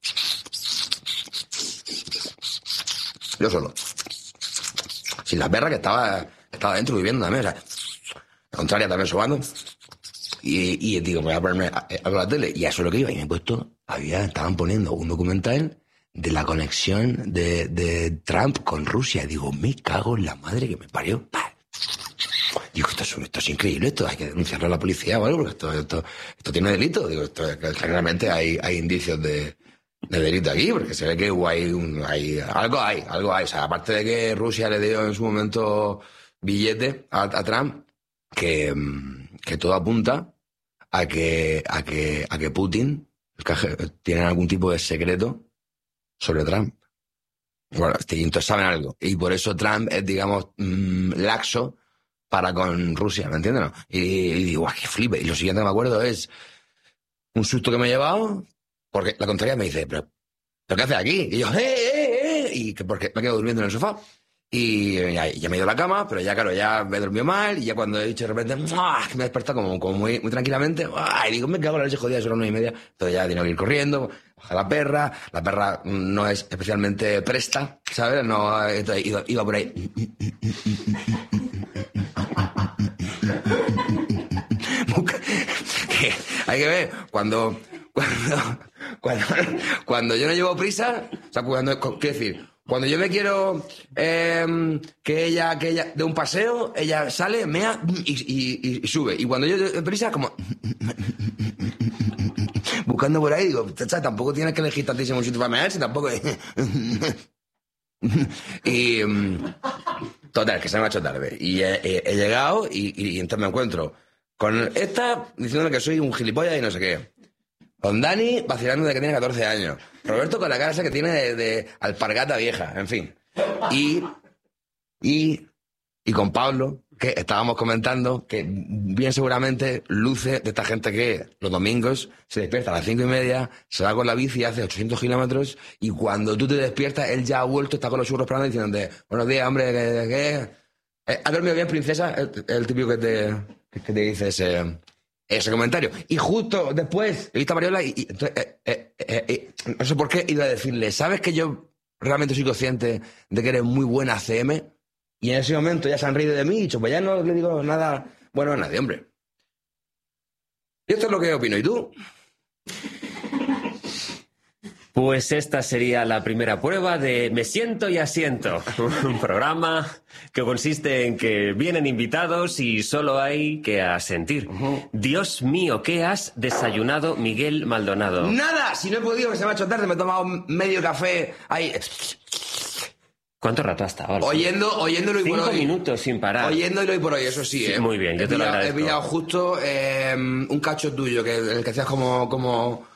Speaker 2: Yo solo. Sin la perra que estaba, estaba dentro viviendo también. O sea, la contraria también sobando. Y, y digo, me voy a ponerme a, a la tele. Y a eso es lo que iba. Y me he puesto, había, estaban poniendo un documental de la conexión de, de Trump con Rusia. Y digo, me cago en la madre que me parió. Digo, esto es, esto es increíble, esto hay que denunciarlo a la policía o algo, porque esto, esto, esto tiene delito. Digo, esto, generalmente hay, hay indicios de, de delito aquí, porque se ve que hay, un, hay algo hay, algo hay. O sea, aparte de que Rusia le dio en su momento billete a, a Trump, que, que todo apunta a que, a que, a que Putin tiene algún tipo de secreto sobre Trump. Bueno, entonces saben algo. Y por eso Trump es, digamos, mmm, laxo para con Rusia, ¿me entiendes? No? Y, y digo, ¡guau, qué flipe! Y lo siguiente que me acuerdo es un susto que me he llevado, porque la contraria me dice, ¿pero, ¿pero qué haces aquí? Y yo, ¡eh, eh, eh! Y que porque me quedo durmiendo en el sofá. Y ya, ya me he ido a la cama, pero ya, claro, ya me he dormido mal. Y ya cuando he dicho de repente, ¡ah! Que me he despertado como, como muy, muy tranquilamente. ¡Ah! Y digo, me cago en la leche jodida, son las nueve y media. Entonces ya tengo que ir corriendo. Baja la perra. La perra no es especialmente presta, ¿sabes? No, entonces iba, iba por ahí. Hay que ver, cuando, cuando, cuando, cuando yo no llevo prisa, o sea, cuando, ¿qué decir? Cuando yo me quiero eh, que ella que ella de un paseo, ella sale, mea y, y, y sube. Y cuando yo de prisa, como... buscando por ahí, digo, chacha, tampoco tienes que elegir tantísimo sitio para mear, si tampoco... y... Total, que se me ha hecho tarde. Y he, he, he llegado y, y, y entonces me encuentro con esta diciéndome que soy un gilipollas y no sé qué. Con Dani vacilando de que tiene catorce años. Roberto con la cara esa que tiene de, de alpargata vieja, en fin. Y, y, y con Pablo, que estábamos comentando que bien seguramente luce de esta gente que los domingos se despierta a las cinco y media, se va con la bici, hace ochocientos kilómetros y cuando tú te despiertas, él ya ha vuelto, está con los churros esperando diciéndote, buenos días, hombre, ¿qué? qué? Eh, ¿has dormido bien, princesa? El, el típico que te, que te dice ese, ese comentario. Y justo después he visto a Mariola y, y entonces, eh, eh, eh, eh, no sé por qué iba a decirle, ¿sabes que yo realmente soy consciente de que eres muy buena C M? Y en ese momento ya se han reído de mí y dicho, pues ya no le digo nada bueno a nadie, hombre. Y esto es lo que opino. ¿Y tú?
Speaker 1: Pues esta sería la primera prueba de Me siento y asiento. Un programa que consiste en que vienen invitados y solo hay que asentir. Uh-huh. Dios mío, ¿qué has desayunado, Miguel Maldonado?
Speaker 2: ¡Nada! Si no he podido, que se me ha hecho tarde, me he tomado medio café ahí...
Speaker 1: ¿Cuánto rato has estado?
Speaker 2: Oyendo, oyéndolo y por hoy.
Speaker 1: Cinco minutos sin parar.
Speaker 2: Oyéndolo y por hoy, eso sí, ¿eh?
Speaker 1: Sí, muy bien, yo
Speaker 2: he
Speaker 1: te
Speaker 2: pillado,
Speaker 1: lo agradezco.
Speaker 2: He pillado justo eh, un cacho tuyo, que el que hacías como, como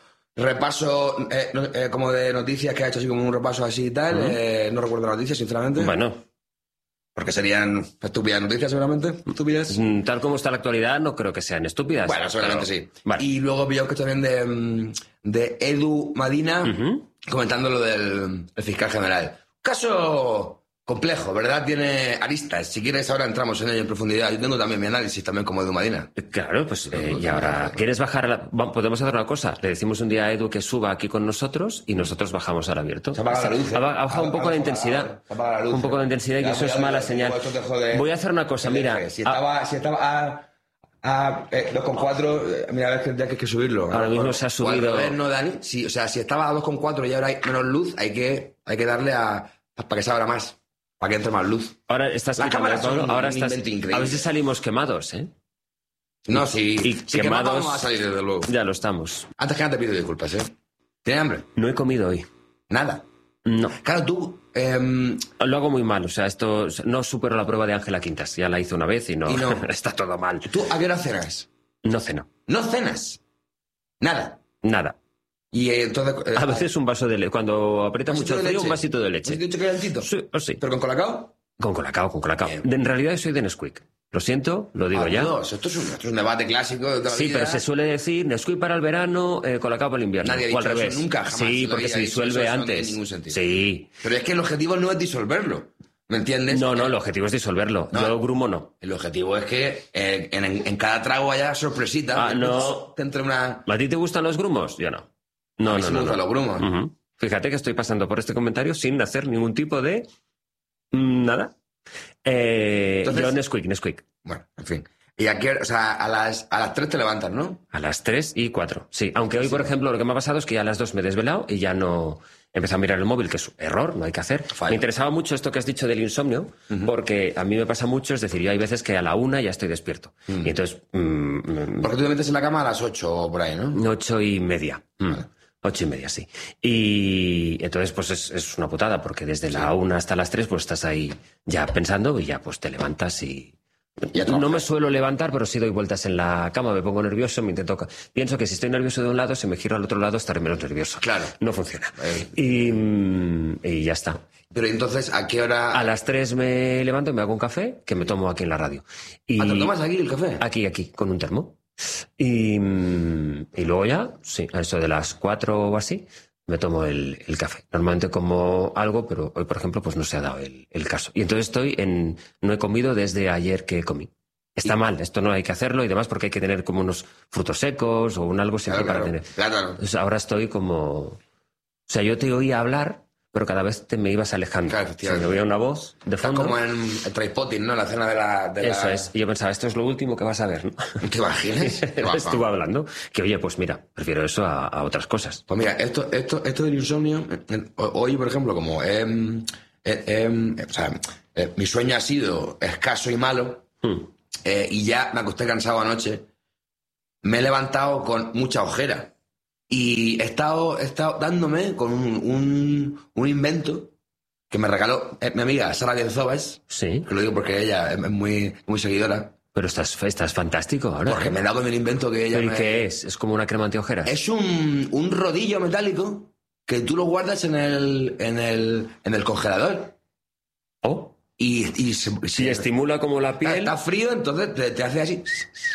Speaker 2: repaso, eh, eh, como de noticias, que ha hecho así como un repaso así y tal. Uh-huh. eh, no recuerdo las noticias, sinceramente.
Speaker 1: Bueno.
Speaker 2: Porque serían estúpidas noticias, seguramente. Estúpidas.
Speaker 1: Tal como está la actualidad, no creo que sean estúpidas.
Speaker 2: Bueno, seguramente
Speaker 1: pero...
Speaker 2: sí.
Speaker 1: Vale.
Speaker 2: Y luego he pillado un cacho también de, de Edu Madina, uh-huh, comentando lo del el fiscal general. Caso... complejo, ¿verdad? Tiene aristas. Si quieres, ahora entramos en ello en profundidad. Yo tengo también mi análisis, también como Edu Madina.
Speaker 1: Claro, pues, eh, y ahora, ¿quieres bajar? A la... Podemos hacer una cosa. Le decimos un día a Edu que suba aquí con nosotros y nosotros bajamos al abierto.
Speaker 2: Se apaga la luz. ¿eh?
Speaker 1: Ha bajado un poco la intensidad.
Speaker 2: Se apaga la luz.
Speaker 1: Un poco de intensidad y eso es mala señal. Voy a hacer una cosa, mira.
Speaker 2: Si estaba, si estaba a, a eh, dos coma cuatro, mira, a ver que hay que subirlo.
Speaker 1: Ahora mismo se ha subido.
Speaker 2: Ver, no, Dani. Si, o sea, si estaba a dos coma cuatro y ahora hay menos luz, hay que, hay que darle a, para que se abra más. Para que entre más luz.
Speaker 1: Ahora estás
Speaker 2: la cámara
Speaker 1: Pablo, ahora estás.
Speaker 2: Increíble.
Speaker 1: A veces salimos quemados, ¿eh?
Speaker 2: No, sí.
Speaker 1: Y
Speaker 2: sí,
Speaker 1: quemados.
Speaker 2: Vamos a salir, desde luego.
Speaker 1: Ya lo estamos.
Speaker 2: Antes que nada te pido disculpas, ¿eh? ¿Tienes hambre?
Speaker 1: No he comido hoy.
Speaker 2: Nada.
Speaker 1: No.
Speaker 2: Claro, tú. Eh...
Speaker 1: Lo hago muy mal. O sea, esto no supero la prueba de Ángela Quintas. Ya la hice una vez y no.
Speaker 2: Y no.
Speaker 1: Está todo mal.
Speaker 2: ¿Tú a qué hora cenas?
Speaker 1: No ceno.
Speaker 2: ¿No cenas? Nada.
Speaker 1: Nada.
Speaker 2: Y eh, entonces... Eh,
Speaker 1: a veces un vaso de leche. Cuando aprieta mucho el frío, un vasito de leche.
Speaker 2: ¿Has dicho que calentito?
Speaker 1: Sí, oh, sí.
Speaker 2: ¿Pero con colacao?
Speaker 1: Con colacao, con colacao. De, en realidad soy de Nesquik. Lo siento, lo digo
Speaker 2: ah,
Speaker 1: ya.
Speaker 2: Dios, esto, es un, esto es un debate clásico de toda la
Speaker 1: Sí,
Speaker 2: vida.
Speaker 1: pero se suele decir Nesquik para el verano, eh, colacao para el invierno.
Speaker 2: Nadie ha
Speaker 1: dicho
Speaker 2: dicho
Speaker 1: o al
Speaker 2: eso
Speaker 1: revés.
Speaker 2: nunca, jamás.
Speaker 1: Sí, porque se disuelve
Speaker 2: eso,
Speaker 1: antes.
Speaker 2: No tiene ningún sentido.
Speaker 1: Sí.
Speaker 2: Pero es que el objetivo no es disolverlo. ¿Me entiendes?
Speaker 1: No, no, el objetivo es disolverlo. No, yo grumo no.
Speaker 2: El objetivo es que eh, en, en cada trago haya sorpresita.
Speaker 1: Ah, no.
Speaker 2: Entre una...
Speaker 1: ¿A ti te gustan los grumos? Yo no. No,
Speaker 2: a mí
Speaker 1: no,
Speaker 2: sí
Speaker 1: no.
Speaker 2: me gustan
Speaker 1: no.
Speaker 2: los grumos.
Speaker 1: Uh-huh. Fíjate que estoy pasando por este comentario sin hacer ningún tipo de... nada. Eh, Entonces, yo Nesquik, Nesquik.
Speaker 2: Bueno, en fin. Y aquí, o sea, a las, a las tres te levantas, ¿no?
Speaker 1: A las tres y cuatro, sí. Aunque hoy, por ejemplo, lo que me ha pasado es que ya a las dos me he desvelado y ya no... Empecé a mirar el móvil, que es error, no hay que hacer. Fallo. Me interesaba mucho esto que has dicho del insomnio, uh-huh, porque a mí me pasa mucho, es decir, yo hay veces que a la una ya estoy despierto. Uh-huh. Y entonces... Mmm,
Speaker 2: porque tú te metes en la cama a las ocho o por ahí, ¿no?
Speaker 1: Ocho y media. Mm. Vale. Ocho y media, sí. Y entonces, pues es, es una putada, porque desde sí. la una hasta las tres, pues estás ahí ya pensando y ya pues te levantas y... No me suelo levantar, pero sí doy vueltas en la cama, me pongo nervioso, me intento... Pienso que si estoy nervioso de un lado, si me giro al otro lado, estaré menos nervioso.
Speaker 2: Claro.
Speaker 1: No funciona. Eh. Y, y ya está.
Speaker 2: Pero entonces, ¿a qué hora...?
Speaker 1: A las tres me levanto y me hago un café, que me tomo aquí en la radio. Y...
Speaker 2: ¿Ah, te tomas aquí el café?
Speaker 1: Aquí, aquí, con un termo. Y, y luego ya, sí, a eso de las cuatro o así, me tomo el, el café. Normalmente como algo, pero hoy, por ejemplo, pues no se ha dado el, el caso. Y entonces estoy en... No he comido desde ayer que comí. Está y... mal, esto no hay que hacerlo y demás porque hay que tener como unos frutos secos o un algo siempre
Speaker 2: claro,
Speaker 1: para
Speaker 2: claro,
Speaker 1: tener.
Speaker 2: Claro.
Speaker 1: Entonces ahora estoy como... O sea, yo te oía hablar, pero cada vez te me ibas alejando.
Speaker 2: Claro,
Speaker 1: o sea, me oía una voz de
Speaker 2: Estás
Speaker 1: fondo.
Speaker 2: como en el Trainspotting, ¿no? La escena de la... De
Speaker 1: Eso
Speaker 2: la...
Speaker 1: es. Y yo pensaba, esto es lo último que vas a ver, ¿no?
Speaker 2: ¿Te imaginas?
Speaker 1: Estuvo hablando. Que, oye, pues mira, prefiero eso a, a otras cosas.
Speaker 2: Pues mira, esto, esto, esto del insomnio, hoy, por ejemplo, como eh, eh, eh, o sea, eh, mi sueño ha sido escaso y malo,
Speaker 1: Hmm.
Speaker 2: eh, y ya me acosté cansado anoche, me he levantado con mucha ojera. Y he estado, he estado dándome con un, un, un invento que me regaló eh, mi amiga Sara Lienzovas,
Speaker 1: Sí.
Speaker 2: que lo digo porque ella es muy, muy seguidora.
Speaker 1: Pero estás, estás fantástico ahora.
Speaker 2: Porque me he dado con el invento que ella
Speaker 1: ¿Pero y
Speaker 2: me...
Speaker 1: qué es? ¿Es como una crema antiojeras?
Speaker 2: Es un, un rodillo metálico que tú lo guardas en el, en el, en el congelador.
Speaker 1: Oh.
Speaker 2: Y, y, se, se-
Speaker 1: Y estimula como la
Speaker 2: está,
Speaker 1: piel.
Speaker 2: está frío, entonces te, te hace así.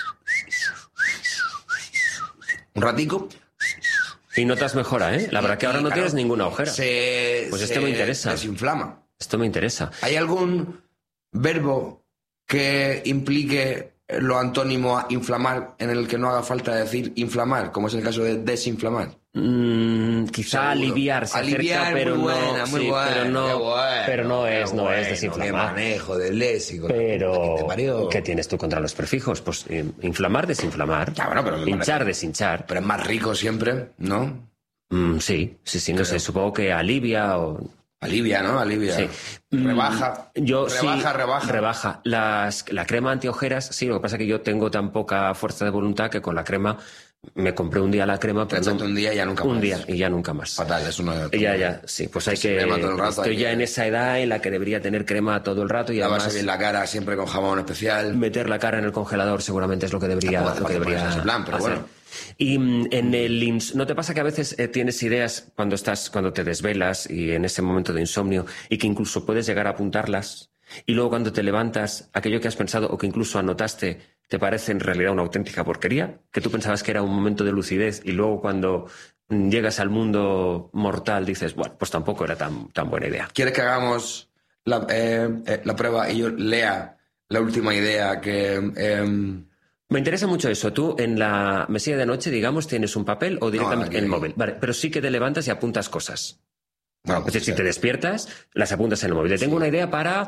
Speaker 2: Un ratico.
Speaker 1: Y notas mejora, ¿eh? La verdad que ahora
Speaker 2: Y,
Speaker 1: no
Speaker 2: claro,
Speaker 1: tienes ninguna ojera.
Speaker 2: Se,
Speaker 1: Pues
Speaker 2: se
Speaker 1: esto me interesa.
Speaker 2: desinflama.
Speaker 1: Esto me interesa.
Speaker 2: ¿Hay algún verbo que implique lo antónimo a inflamar en el que no haga falta decir inflamar, como es el caso de desinflamar?
Speaker 1: Mm, quizá
Speaker 2: Seguro.
Speaker 1: aliviar se
Speaker 2: Aliviar,
Speaker 1: acerca, pero
Speaker 2: muy
Speaker 1: no,
Speaker 2: buena, muy
Speaker 1: sí,
Speaker 2: buena,
Speaker 1: pero
Speaker 2: qué
Speaker 1: no,
Speaker 2: bueno,
Speaker 1: pero no
Speaker 2: qué
Speaker 1: es, no
Speaker 2: bueno,
Speaker 1: es desinflamar.
Speaker 2: Qué manejo del léxico. ¿Qué te
Speaker 1: Pero
Speaker 2: parió?
Speaker 1: ¿qué tienes tú contra los prefijos? Pues eh, inflamar, desinflamar,
Speaker 2: Ya, bueno, pero me
Speaker 1: hinchar,
Speaker 2: parece-
Speaker 1: deshinchar.
Speaker 2: Pero es más rico siempre, ¿no?
Speaker 1: Mm, sí, sí, sí, no
Speaker 2: Creo.
Speaker 1: sé, supongo que alivia o
Speaker 2: Alivia, ¿no? Alivia.
Speaker 1: sí. Mm,
Speaker 2: Rebaja.
Speaker 1: Yo
Speaker 2: rebaja,
Speaker 1: sí,
Speaker 2: rebaja.
Speaker 1: rebaja. Las, la crema antiojeras, sí, lo que pasa es que yo tengo tan poca fuerza de voluntad que con la crema me compré un día la crema,
Speaker 2: Te
Speaker 1: pero
Speaker 2: echaste
Speaker 1: no-
Speaker 2: un día y ya nunca
Speaker 1: un
Speaker 2: más.
Speaker 1: día y ya nunca más.
Speaker 2: Fatal, eso no es...
Speaker 1: Ya, ya, sí, pues hay
Speaker 2: Ese
Speaker 1: que...
Speaker 2: crema todo el rato,
Speaker 1: estoy
Speaker 2: hay
Speaker 1: ya
Speaker 2: que-
Speaker 1: en esa edad en la que debería tener crema todo el rato y
Speaker 2: Lavarse
Speaker 1: además
Speaker 2: bien la cara siempre con jabón especial.
Speaker 1: meter la cara en el congelador seguramente es lo que debería,
Speaker 2: Tampoco hace
Speaker 1: lo que
Speaker 2: falta
Speaker 1: debería
Speaker 2: ponerse ese plan, pero
Speaker 1: hacer.
Speaker 2: bueno.
Speaker 1: Y mm, en el ins- ¿no te pasa que a veces eh, tienes ideas cuando estás, cuando te desvelas y en ese momento de insomnio y que incluso puedes llegar a apuntarlas y luego cuando te levantas aquello que has pensado o que incluso anotaste te parece en realidad una auténtica porquería? Que tú pensabas que era un momento de lucidez y luego cuando mm, llegas al mundo mortal dices, bueno, pues tampoco era tan, tan buena idea.
Speaker 2: ¿Quieres que hagamos la, eh, eh, la prueba y yo lea la última idea que... em,
Speaker 1: Me interesa mucho eso. Tú en la mesilla de noche, digamos, tienes un papel o directamente
Speaker 2: aquí-
Speaker 1: en el móvil. Vale, pero sí que te levantas y apuntas cosas.
Speaker 2: bueno,
Speaker 1: Es
Speaker 2: pues,
Speaker 1: decir, si
Speaker 2: eh,
Speaker 1: te despiertas, las apuntas en el móvil. Te tengo una idea para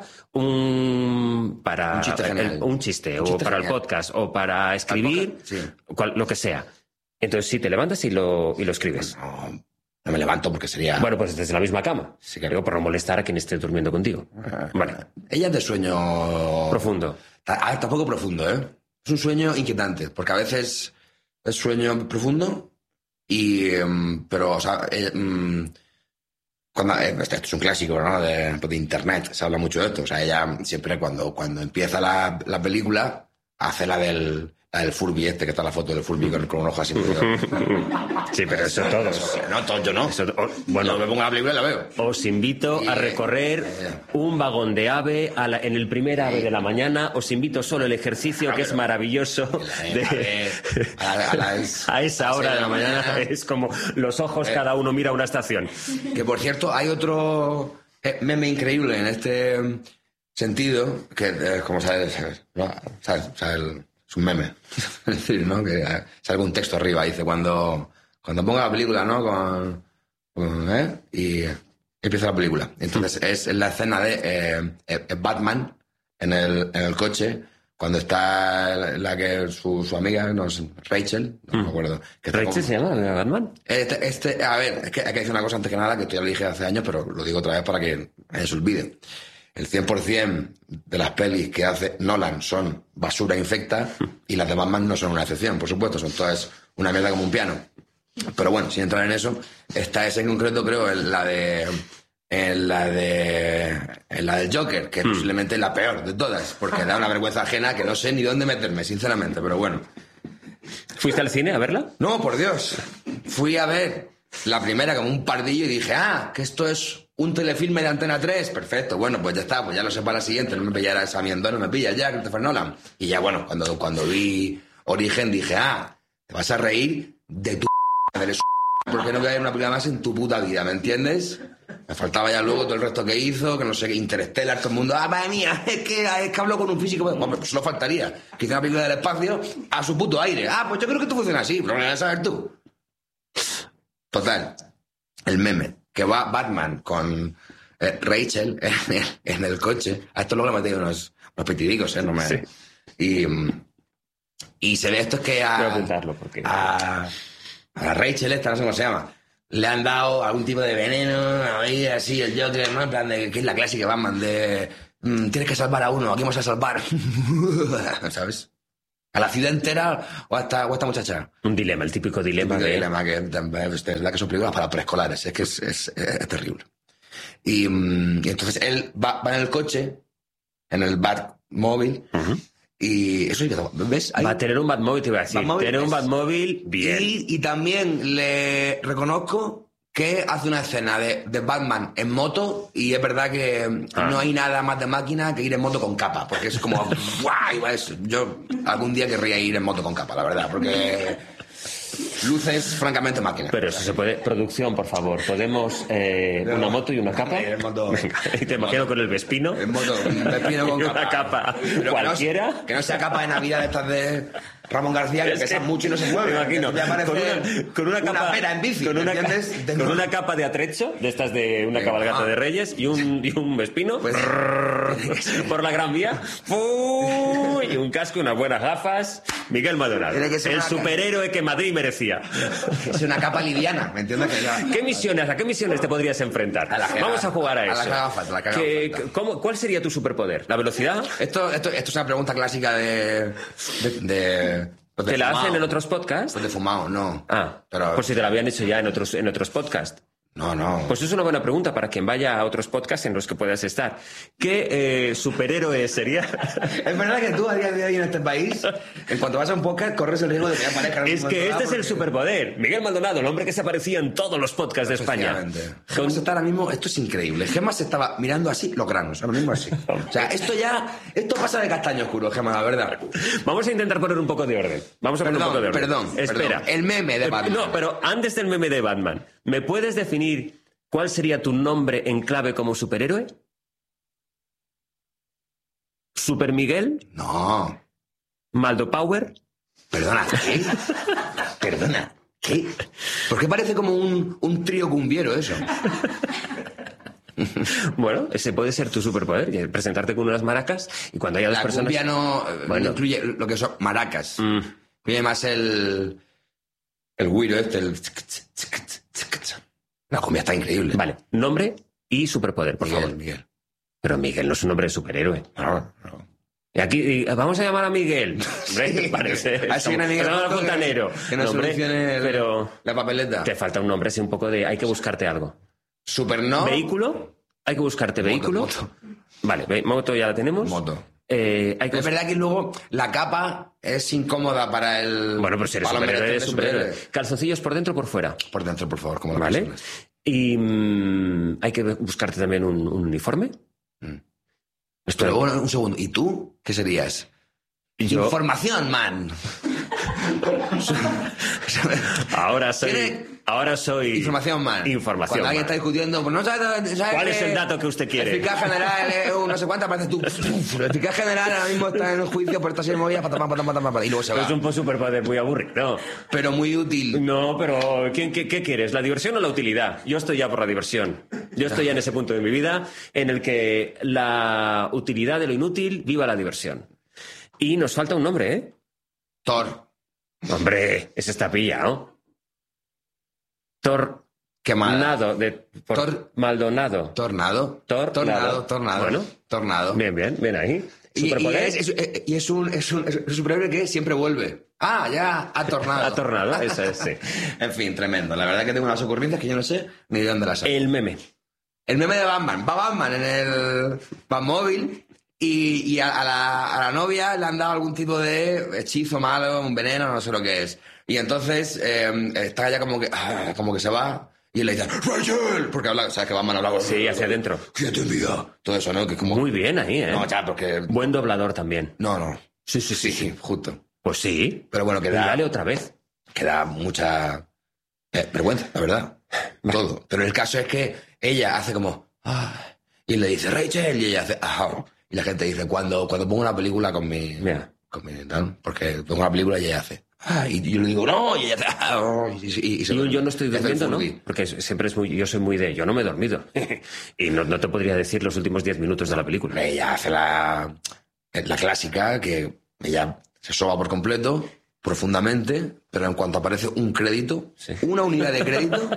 Speaker 1: un para
Speaker 2: Un chiste
Speaker 1: el-
Speaker 2: genial.
Speaker 1: un chiste,
Speaker 2: Un
Speaker 1: o
Speaker 2: chiste
Speaker 1: para el
Speaker 2: genial.
Speaker 1: podcast, o para escribir,
Speaker 2: podcast, sí.
Speaker 1: cual- lo que sea. Entonces sí, te levantas y lo, y lo escribes.
Speaker 2: no, no me levanto porque sería...
Speaker 1: Bueno, pues desde la misma cama.
Speaker 2: Sí, claro.
Speaker 1: Digo, por no molestar a quien esté durmiendo contigo. Vale.
Speaker 2: Ella es de sueño...
Speaker 1: Profundo.
Speaker 2: Ah, tampoco profundo, ¿eh? Es un sueño inquietante, porque a veces es sueño profundo y... em, pero, o sea... eh, em, cuando, eh, este es un clásico, ¿no? De, de internet, se habla mucho de esto. O sea, ella siempre cuando, cuando empieza la, la película hace la del, la del Furby este, que está la foto del Furby con, con un ojo así.
Speaker 1: Sí, pero eso todos.
Speaker 2: Eso, no, todo, yo no.
Speaker 1: Eso- o- bueno,
Speaker 2: Yo me pongo la película y la veo.
Speaker 1: Os invito a
Speaker 2: Sí.
Speaker 1: recorrer un vagón de ave a la- en el primer ave de la mañana. Os invito solo el ejercicio que es maravilloso. de-
Speaker 2: A, la- a las-
Speaker 1: a esa
Speaker 2: a las
Speaker 1: hora
Speaker 2: seis
Speaker 1: de la mañana es como los ojos, cada uno mira una estación.
Speaker 2: Que por cierto, hay otro eh, meme increíble en este sentido, que eh, como sabes, ¿no? ¿Sabes? O sea, el- es un meme. Es decir, ¿no? Que eh, sale un texto arriba, dice, cuando, cuando ponga la película, ¿no? Con, con, ¿eh? Y empieza la película. Entonces es la escena de eh, eh, Batman en el, en el coche, cuando está la, la que su, su amiga, no sé, Rachel, no me acuerdo. Que está
Speaker 1: ¿Rachel
Speaker 2: con-
Speaker 1: se llama Batman?
Speaker 2: este, este, a ver, es que hay que decir una cosa antes que nada, que esto ya lo dije hace años, pero lo digo otra vez para que nadie se olvide. El cien por ciento de las pelis que hace Nolan son basura infecta y las de Batman no son una excepción, por supuesto, son todas una mierda como un piano. Pero bueno, sin entrar en eso, esta es en concreto, creo, en la de... En la de. En la del Joker, que es posiblemente la peor de todas, porque da una vergüenza ajena que no sé ni dónde meterme, sinceramente, pero bueno.
Speaker 1: ¿Fuiste al cine a verla?
Speaker 2: No, por Dios. Fui a ver la primera como un pardillo y dije, ah, que esto es un telefilme de Antena tres. Perfecto, bueno, pues ya está, pues ya lo sé para la siguiente. No me pillará esa mierda, no me pilla ya, Christopher Nolan. Y ya, bueno, cuando, cuando vi Origen dije, ah, te vas a reír de tu eres porque no voy a ver una película más en tu puta vida, ¿me entiendes? Me faltaba ya luego todo el resto que hizo, que no sé qué, Interstellar, todo el mundo, ah, madre mía, es que, es que habló con un físico. Hombre, pues solo faltaría que hizo una película del espacio a su puto aire. Ah, pues yo creo que esto funciona así, pero lo vas a saber tú. Total, el meme. que va Batman con eh, Rachel en el, en el coche. A esto luego le he metido unos, unos petidicos, ¿eh? No me...
Speaker 1: Sí.
Speaker 2: Y, y se ve esto es que a,
Speaker 1: Voy a apuntarlo porque...
Speaker 2: a, a Rachel esta, no sé cómo se llama, le han dado algún tipo de veneno, ahí así, el Joker, ¿no? En plan de, que es la clásica Batman de, mm, tienes que salvar a uno, aquí vamos a salvar, ¿sabes? A la ciudad entera o a esta, o a esta muchacha.
Speaker 1: Un dilema, el típico dilema.
Speaker 2: Un
Speaker 1: de...
Speaker 2: dilema que es la que son películas para preescolares, es que es, es, es terrible. Y, mm, y entonces él va, va en el coche, en el Batmóvil, uh-huh. Y eso, ¿ves? Ahí.
Speaker 1: Va a tener un Batmóvil, te iba a decir.
Speaker 2: Batmóvil
Speaker 1: tener un
Speaker 2: es...
Speaker 1: Batmóvil, bien.
Speaker 2: Y, y también le reconozco que hace una escena de, de Batman en moto y es verdad que ah. no hay nada más de máquina que ir en moto con capa, porque es como... ¡guau! Yo algún día querría ir en moto con capa, la verdad, porque... luces francamente máquina.
Speaker 1: Pero eso se puede... Producción, por favor. ¿Podemos eh, no, una moto y una capa?
Speaker 2: En moto...
Speaker 1: Venga, y te imagino con el Vespino.
Speaker 2: En moto, un Vespino con
Speaker 1: y
Speaker 2: capa.
Speaker 1: Una capa
Speaker 2: Pero
Speaker 1: cualquiera.
Speaker 2: Que no, que no sea capa de Navidad de estas de Ramón García, que pesan mucho y no se mueve.
Speaker 1: Me imagino.
Speaker 2: Con
Speaker 1: una, con una capa...
Speaker 2: Una pera en bici,
Speaker 1: con una,
Speaker 2: ¿entiendes?
Speaker 1: Con una capa de atrecho, de estas de una cabalgata ah. de Reyes, y un, y un Vespino pues, por la Gran Vía. Y un casco, unas buenas gafas. Miguel Maldonado. El superhéroe que Madrid merecía.
Speaker 2: Es una capa liviana, ¿me entiendes? Que ya...
Speaker 1: ¿Qué misiones, ¿A qué misiones te podrías enfrentar?
Speaker 2: A la
Speaker 1: Vamos a jugar a,
Speaker 2: a
Speaker 1: eso.
Speaker 2: A las gafas, la
Speaker 1: ¿Qué, cómo, ¿Cuál sería tu superpoder? ¿La velocidad?
Speaker 2: Esto, esto, esto es una pregunta clásica de... de, de
Speaker 1: pues ¿Te la fumado. hacen en otros podcasts?
Speaker 2: Pues de fumado, no.
Speaker 1: Ah,
Speaker 2: pero...
Speaker 1: por si te la habían hecho ya en otros, en otros podcasts.
Speaker 2: No, no.
Speaker 1: Pues es una buena pregunta para quien vaya a otros podcasts en los que puedas estar. ¿Qué eh, superhéroe sería?
Speaker 2: Es verdad que tú a día de hoy en este país, en cuanto vas a un podcast, corres el riesgo de que aparezca...
Speaker 1: Es que este es el superpoder. Miguel Maldonado, el hombre que se aparecía en todos los podcasts de España.
Speaker 2: Gemma se está ahora mismo... Esto es increíble. Gemma se estaba mirando así los granos, ahora mismo así. O sea, esto ya... Esto pasa de castaño oscuro, Gemma, la verdad.
Speaker 1: Vamos a intentar poner un poco de orden. Vamos a poner
Speaker 2: perdón,
Speaker 1: un poco de orden.
Speaker 2: Perdón,
Speaker 1: Espera.
Speaker 2: Perdón. El meme de Batman.
Speaker 1: No, pero antes del meme de Batman, ¿me puedes definir... ¿Cuál sería tu nombre en clave como superhéroe? ¿Super Miguel?
Speaker 2: No.
Speaker 1: ¿Maldo Power?
Speaker 2: Perdona, ¿qué? Perdona, ¿qué? ¿Por qué parece como un, un trío cumbiero eso?
Speaker 1: Bueno, ese puede ser tu superpoder, presentarte con unas maracas y cuando haya dos
Speaker 2: La
Speaker 1: personas...
Speaker 2: cumbia no, bueno. no incluye lo que son maracas. Mm. Incluye más el... el güiro este, el... La cumbia está increíble.
Speaker 1: Vale, nombre y superpoder, por
Speaker 2: Miguel,
Speaker 1: favor.
Speaker 2: Miguel.
Speaker 1: Pero Miguel no es un nombre de superhéroe.
Speaker 2: No, no.
Speaker 1: Y aquí, y, vamos a llamar a Miguel. Hombre, ¿qué parece?
Speaker 2: Así una Miguel
Speaker 1: fontanero.
Speaker 2: Que nos solucione
Speaker 1: pero
Speaker 2: la papeleta.
Speaker 1: Te falta un nombre, así un poco de... Hay que buscarte algo.
Speaker 2: Super no.
Speaker 1: ¿Vehículo? Hay que buscarte
Speaker 2: moto,
Speaker 1: vehículo.
Speaker 2: Moto.
Speaker 1: Vale, moto ya la tenemos.
Speaker 2: Moto.
Speaker 1: Eh, hay que
Speaker 2: es verdad que luego la capa es incómoda para el...
Speaker 1: Bueno, pero si eres superhéroe, eres superhéroe. ¿Calzoncillos por dentro o por fuera?
Speaker 2: Por dentro, por favor, como lo
Speaker 1: Vale. Y mmm, hay que buscarte también un, un uniforme.
Speaker 2: Mm. Pero bueno, un segundo. ¿Y tú qué serías? Yo... Información, man.
Speaker 1: Ahora soy...
Speaker 2: ¿Tiene...
Speaker 1: Ahora soy...
Speaker 2: Información, man.
Speaker 1: Información,
Speaker 2: Cuando alguien
Speaker 1: man.
Speaker 2: está discutiendo, pues no sabes... ¿sabes
Speaker 1: ¿Cuál
Speaker 2: que
Speaker 1: es el dato que usted quiere?
Speaker 2: Eficaz general, eh, no sé cuánta, parece tú. La eficaz general ahora mismo está en el juicio por esta serie de movidas, patamán, patamán, patamán, y luego se va.
Speaker 1: Es un superpoder muy aburrido.
Speaker 2: Pero muy útil.
Speaker 1: No, pero ¿qué, qué, ¿qué quieres? ¿La diversión o la utilidad? Yo estoy ya por la diversión. Yo estoy ya en ese punto de mi vida en el que la utilidad de lo inútil viva la diversión. Y nos falta un nombre, ¿eh?
Speaker 2: Thor.
Speaker 1: Hombre, ese está pillado. Tor...
Speaker 2: Quemada.
Speaker 1: De, por
Speaker 2: Tor...
Speaker 1: Maldonado.
Speaker 2: Tornado.
Speaker 1: Tor...
Speaker 2: Tornado. Tornado.
Speaker 1: Bueno.
Speaker 2: Tornado.
Speaker 1: Bien, bien, bien ahí.
Speaker 2: Y, y, es, es, y es, un, es, un, es un superhéroe que siempre vuelve. Ah, ya, ha tornado.
Speaker 1: Ha tornado, eso es, sí.
Speaker 2: En fin, tremendo. La verdad que tengo unas ocurrencias que yo no sé ni de dónde las saco.
Speaker 1: El meme.
Speaker 2: El meme de Batman. Va Batman en el Batmóvil y, y a, a, la, a la novia le han dado algún tipo de hechizo malo, un veneno, no sé lo que es. Y entonces eh, está ya como que, ah, como que se va... Y él le dice, ¡Rachel! Porque habla, ¿sabes que Batman habla?
Speaker 1: Sí, hacia adentro.
Speaker 2: ¿Quién te envía? Todo eso, ¿no? Que es como...
Speaker 1: Muy bien ahí, ¿eh?
Speaker 2: No, ya, porque...
Speaker 1: Buen doblador también.
Speaker 2: No, no.
Speaker 1: Sí, sí, sí.
Speaker 2: Sí, sí, justo.
Speaker 1: Pues sí.
Speaker 2: Pero bueno, que
Speaker 1: Y
Speaker 2: da...
Speaker 1: dale otra vez.
Speaker 2: Que da mucha eh, vergüenza, la verdad. Todo. Pero el caso es que ella hace como... Ah, y él le dice, Rachel, y ella hace... Ah, y la gente dice, cuando, cuando pongo una película con mi...
Speaker 1: Mira.
Speaker 2: Con mi tal, porque pongo una película y ella hace... ah, y yo le digo, no, y ella está... Oh, y, y, y,
Speaker 1: y yo no estoy durmiendo, ¿no? Porque siempre es muy... Yo soy muy de... Yo no me he dormido. Y no, no te podría decir los últimos diez minutos de la película.
Speaker 2: Ella hace la, la clásica, que ella se soba por completo, profundamente, pero en cuanto aparece un crédito, sí. una unidad de crédito...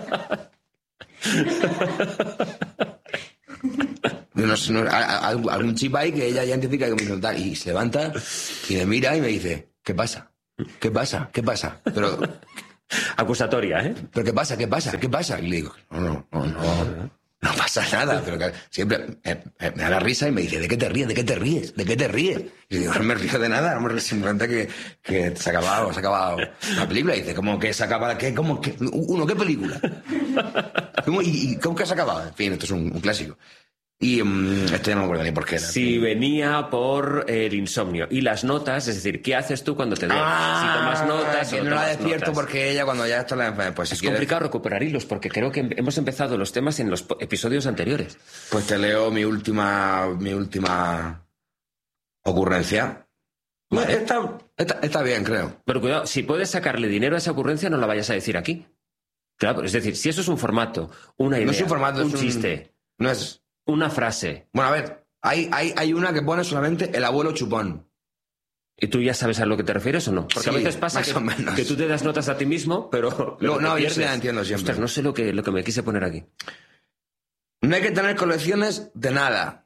Speaker 2: No, no, algún chip ahí que ella ya identifica que me dice, y se levanta y me mira y me dice, ¿qué pasa? ¿Qué pasa? ¿Qué pasa? Pero
Speaker 1: acusatoria, ¿eh?
Speaker 2: ¿Pero qué pasa? ¿Qué pasa? ¿Qué pasa? Y le digo, no, no, no, no, no pasa nada. Pero que siempre me, me, me da la risa y me dice, ¿de qué te ríes? ¿De qué te ríes? ¿De qué te ríes? Y yo digo, no me río de nada, no me río, simplemente que, que se ha acabado, se ha acabado la película. Y dice, ¿cómo que se acaba? ¿Qué? ¿Cómo que? Uno, ¿qué película? ¿Cómo, y, y, ¿Cómo que se ha acabado? En fin, esto es un, un clásico. Y um, esto ya no me acuerdo ni por qué era.
Speaker 1: Si venía por el insomnio. Y las notas, es decir, ¿qué haces tú cuando te duermes?
Speaker 2: Ah,
Speaker 1: si tomas notas
Speaker 2: que
Speaker 1: o
Speaker 2: no
Speaker 1: tomas
Speaker 2: la despierto
Speaker 1: notas.
Speaker 2: Porque ella cuando ya está la... Pues si
Speaker 1: es
Speaker 2: quieres,
Speaker 1: complicado recuperar hilos porque creo que hemos empezado los temas en los episodios anteriores.
Speaker 2: Pues te leo mi última mi última ocurrencia. Vale. Está, está, está bien, creo.
Speaker 1: Pero cuidado, si puedes sacarle dinero a esa ocurrencia, no la vayas a decir aquí. Claro, es decir, si eso es un formato, una idea,
Speaker 2: no es un, formato,
Speaker 1: un
Speaker 2: es
Speaker 1: chiste,
Speaker 2: un, no es...
Speaker 1: una frase.
Speaker 2: Bueno, a ver, hay, hay, hay una que pone solamente el abuelo chupón.
Speaker 1: ¿Y tú ya sabes a lo que te refieres o no? Porque
Speaker 2: sí,
Speaker 1: a veces pasa que, que tú te das notas a ti mismo, pero...
Speaker 2: No, no yo sí la entiendo siempre.
Speaker 1: Ostras, no sé lo que, lo que me quise poner aquí.
Speaker 2: No hay que tener colecciones de nada.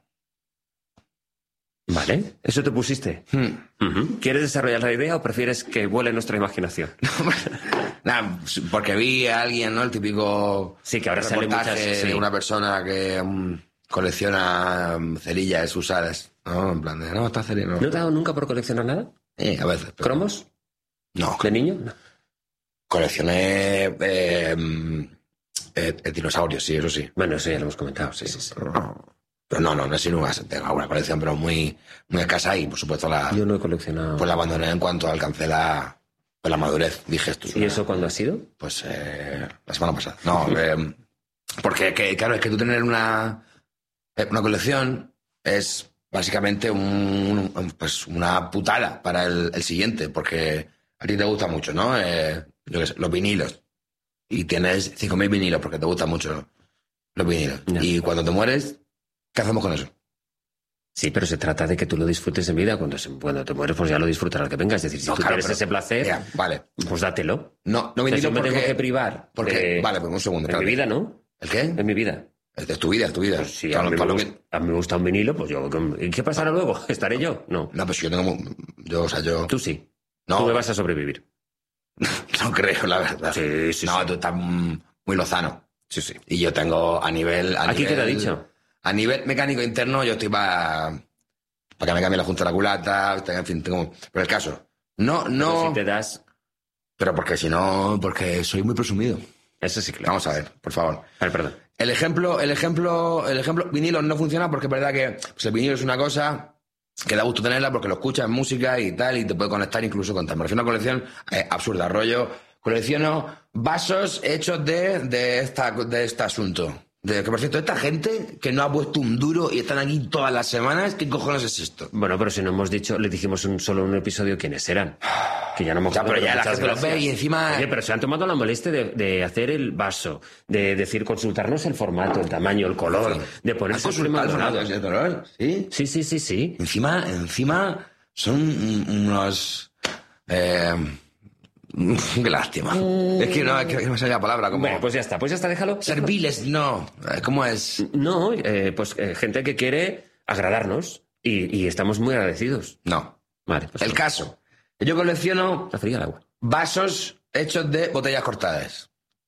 Speaker 1: Vale, eso te pusiste.
Speaker 2: Hmm.
Speaker 1: Uh-huh. ¿Quieres desarrollar la idea o prefieres que vuele nuestra imaginación?
Speaker 2: Nada, porque vi a alguien, ¿no? El típico...
Speaker 1: Sí, que ahora sale muchas... Sí.
Speaker 2: de una persona que um, colecciona um, cerillas usadas, ¿no? En plan de, no, está cerilla, no.
Speaker 1: ¿No te ha dado nunca por coleccionar nada?
Speaker 2: Sí, a veces. Pero...
Speaker 1: ¿Cromos?
Speaker 2: No.
Speaker 1: ¿De niño? No.
Speaker 2: Coleccioné eh, eh, eh, dinosaurios, sí, eso sí.
Speaker 1: Bueno, eso ya lo hemos comentado, sí, sí, sí.
Speaker 2: Pero no, no, no es una, tengo una colección, pero muy, muy escasa y, por supuesto, la...
Speaker 1: Yo no he coleccionado...
Speaker 2: Pues la abandoné en cuanto alcancé la, pues la madurez, dije esto.
Speaker 1: ¿Y una... eso cuándo ha sido?
Speaker 2: Pues eh, la semana pasada. No, eh, porque, que, claro, es que tú tener una, una colección es básicamente un, un, pues una putada para el, el siguiente, porque a ti te gusta mucho, ¿no? Eh, yo qué sé, los vinilos. Y tienes cinco mil vinilos porque te gustan mucho los vinilos. Yeah. Y cuando te mueres... ¿Qué hacemos con eso?
Speaker 1: Sí, pero se trata de que tú lo disfrutes en vida. Cuando, se, cuando te mueres, pues ya lo disfrutarás que venga. Es decir, si no, tú claro, quieres pero, ese placer,
Speaker 2: yeah, vale.
Speaker 1: pues dátelo.
Speaker 2: No, no me
Speaker 1: o sea, si
Speaker 2: porque...
Speaker 1: me tengo que privar.
Speaker 2: Porque,
Speaker 1: de...
Speaker 2: Vale, pues un segundo.
Speaker 1: En
Speaker 2: claro.
Speaker 1: mi vida, ¿no?
Speaker 2: ¿El qué?
Speaker 1: En mi vida.
Speaker 2: Es tu vida, es tu vida.
Speaker 1: Pues sí,
Speaker 2: claro,
Speaker 1: a, mí
Speaker 2: claro,
Speaker 1: me gusta, a mí me gusta un vinilo, pues yo... ¿Y qué pasará luego? ¿Estaré yo? No.
Speaker 2: No, pues yo tengo... Yo, o sea, yo...
Speaker 1: Tú sí.
Speaker 2: No.
Speaker 1: Tú me vas a sobrevivir.
Speaker 2: No creo, la verdad.
Speaker 1: Sí, sí,
Speaker 2: No,
Speaker 1: sí.
Speaker 2: tú estás muy lozano.
Speaker 1: Sí, sí.
Speaker 2: Y yo tengo a nivel... A
Speaker 1: ¿Aquí
Speaker 2: nivel,
Speaker 1: qué te ha dicho?
Speaker 2: A nivel mecánico interno, yo estoy para... Para que me cambie la junta de la culata, en fin, tengo... Pero el caso, no, no...
Speaker 1: Pero si te das...
Speaker 2: Pero porque si no, porque soy muy presumido.
Speaker 1: Eso sí, claro.
Speaker 2: Vamos a ver, por favor.
Speaker 1: A ver, perdón.
Speaker 2: El ejemplo, el ejemplo, el ejemplo, vinilo no funciona porque es verdad que pues el vinilo es una cosa que da gusto tenerla porque lo escuchas en música y tal, y te puede conectar incluso con tal. Me refiero a una colección eh, absurda, rollo. Colecciono vasos hechos de, de, esta, de este asunto. De, que por cierto, esta gente que no ha puesto un duro y están aquí todas las semanas, ¿qué cojones es esto?
Speaker 1: Bueno, pero si no hemos dicho, le dijimos un, solo un episodio quiénes eran. Que ya no hemos
Speaker 2: Ya, pero ya la gente lo ve y encima...
Speaker 1: Oye, pero se han tomado la molestia de, de hacer el vaso, de decir, consultarnos el formato, el tamaño, el color, de ponerse
Speaker 2: el Maldonado. ¿Sí?
Speaker 1: Sí, sí, sí, sí.
Speaker 2: Encima, encima son unos... Eh... Qué lástima. Mm. Es que no, es que no me sale la palabra. Como...
Speaker 1: Bueno, pues ya está, pues ya está, déjalo.
Speaker 2: Serviles, no. ¿Cómo es?
Speaker 1: No, eh, pues eh, gente que quiere agradarnos y, y estamos muy agradecidos.
Speaker 2: No.
Speaker 1: Vale. Pues
Speaker 2: el
Speaker 1: no.
Speaker 2: caso. Yo colecciono
Speaker 1: la fría el agua.
Speaker 2: Vasos hechos de botellas cortadas.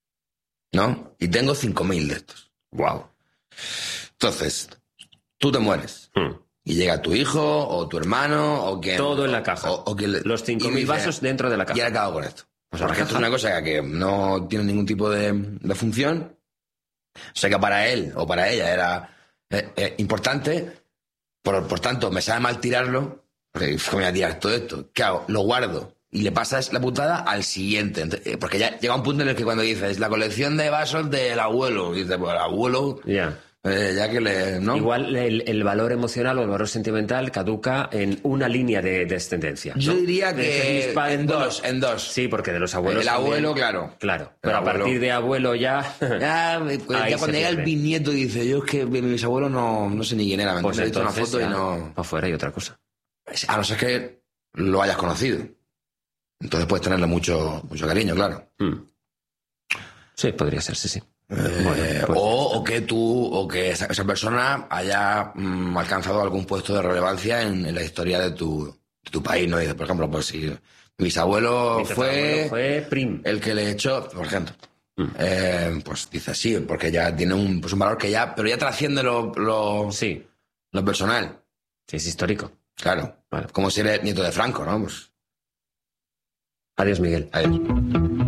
Speaker 2: ¿No? Y tengo cinco mil de estos.
Speaker 1: Wow.
Speaker 2: Entonces, tú te mueres. Hmm. Y llega tu hijo, o tu hermano, o quien...
Speaker 1: Todo en la caja.
Speaker 2: O, o que le,
Speaker 1: los cinco mil vasos dentro de la caja.
Speaker 2: Y ahora acabo con esto. Pues porque esto es una cosa que no tiene ningún tipo de, de función. O sea que para él o para ella era eh, eh, importante. Por, por tanto, me sabe mal tirarlo. Porque ¿cómo voy a tirar todo esto? ¿Qué hago? Lo guardo. Y le pasas la putada al siguiente. Entonces, porque ya llega un punto en el que cuando dices la colección de vasos del abuelo, y dices, pues el abuelo...
Speaker 1: Ya. Yeah.
Speaker 2: Eh, ya que le... ¿no?
Speaker 1: Igual el, el valor emocional o el valor sentimental caduca en una línea de descendencia, ¿no?
Speaker 2: Yo diría
Speaker 1: De
Speaker 2: que
Speaker 1: mis padres-
Speaker 2: en dos, en dos.
Speaker 1: Sí, porque de los abuelos
Speaker 2: El
Speaker 1: también-
Speaker 2: abuelo, claro.
Speaker 1: Claro,
Speaker 2: El
Speaker 1: pero a
Speaker 2: abuelo.
Speaker 1: partir de abuelo ya...
Speaker 2: Ya, pues,
Speaker 1: Ahí
Speaker 2: ya
Speaker 1: se
Speaker 2: cuando llega el
Speaker 1: pierde.
Speaker 2: bisnieto dice, yo es que mi- mis abuelos no, no sé ni quién era, me
Speaker 1: Pues
Speaker 2: he visto una
Speaker 1: entonces
Speaker 2: foto y
Speaker 1: ya,
Speaker 2: no...
Speaker 1: para afuera hay otra cosa.
Speaker 2: A no ser que lo hayas conocido. Entonces puedes tenerle mucho, mucho cariño, claro.
Speaker 1: Mm. Sí, podría ser, sí, sí.
Speaker 2: Eh,
Speaker 1: Bueno, pues-
Speaker 2: o, o que tú, o que esa, esa persona haya mm, alcanzado algún puesto de relevancia en, en la historia de tu, de tu país, ¿no? Dices, por ejemplo, pues si mi bisabuelo
Speaker 1: Mi
Speaker 2: fue,
Speaker 1: tatarabuelo fue prim.
Speaker 2: el que le echó, por ejemplo.
Speaker 1: Mm.
Speaker 2: Eh, pues dices sí, porque ya tiene un, pues un valor que ya, pero ya trasciende lo, lo,
Speaker 1: Sí,
Speaker 2: lo personal.
Speaker 1: sí, es histórico.
Speaker 2: Claro.
Speaker 1: Vale.
Speaker 2: Como si eres nieto de Franco, ¿no? Pues,
Speaker 1: Adiós, Miguel.
Speaker 2: adiós.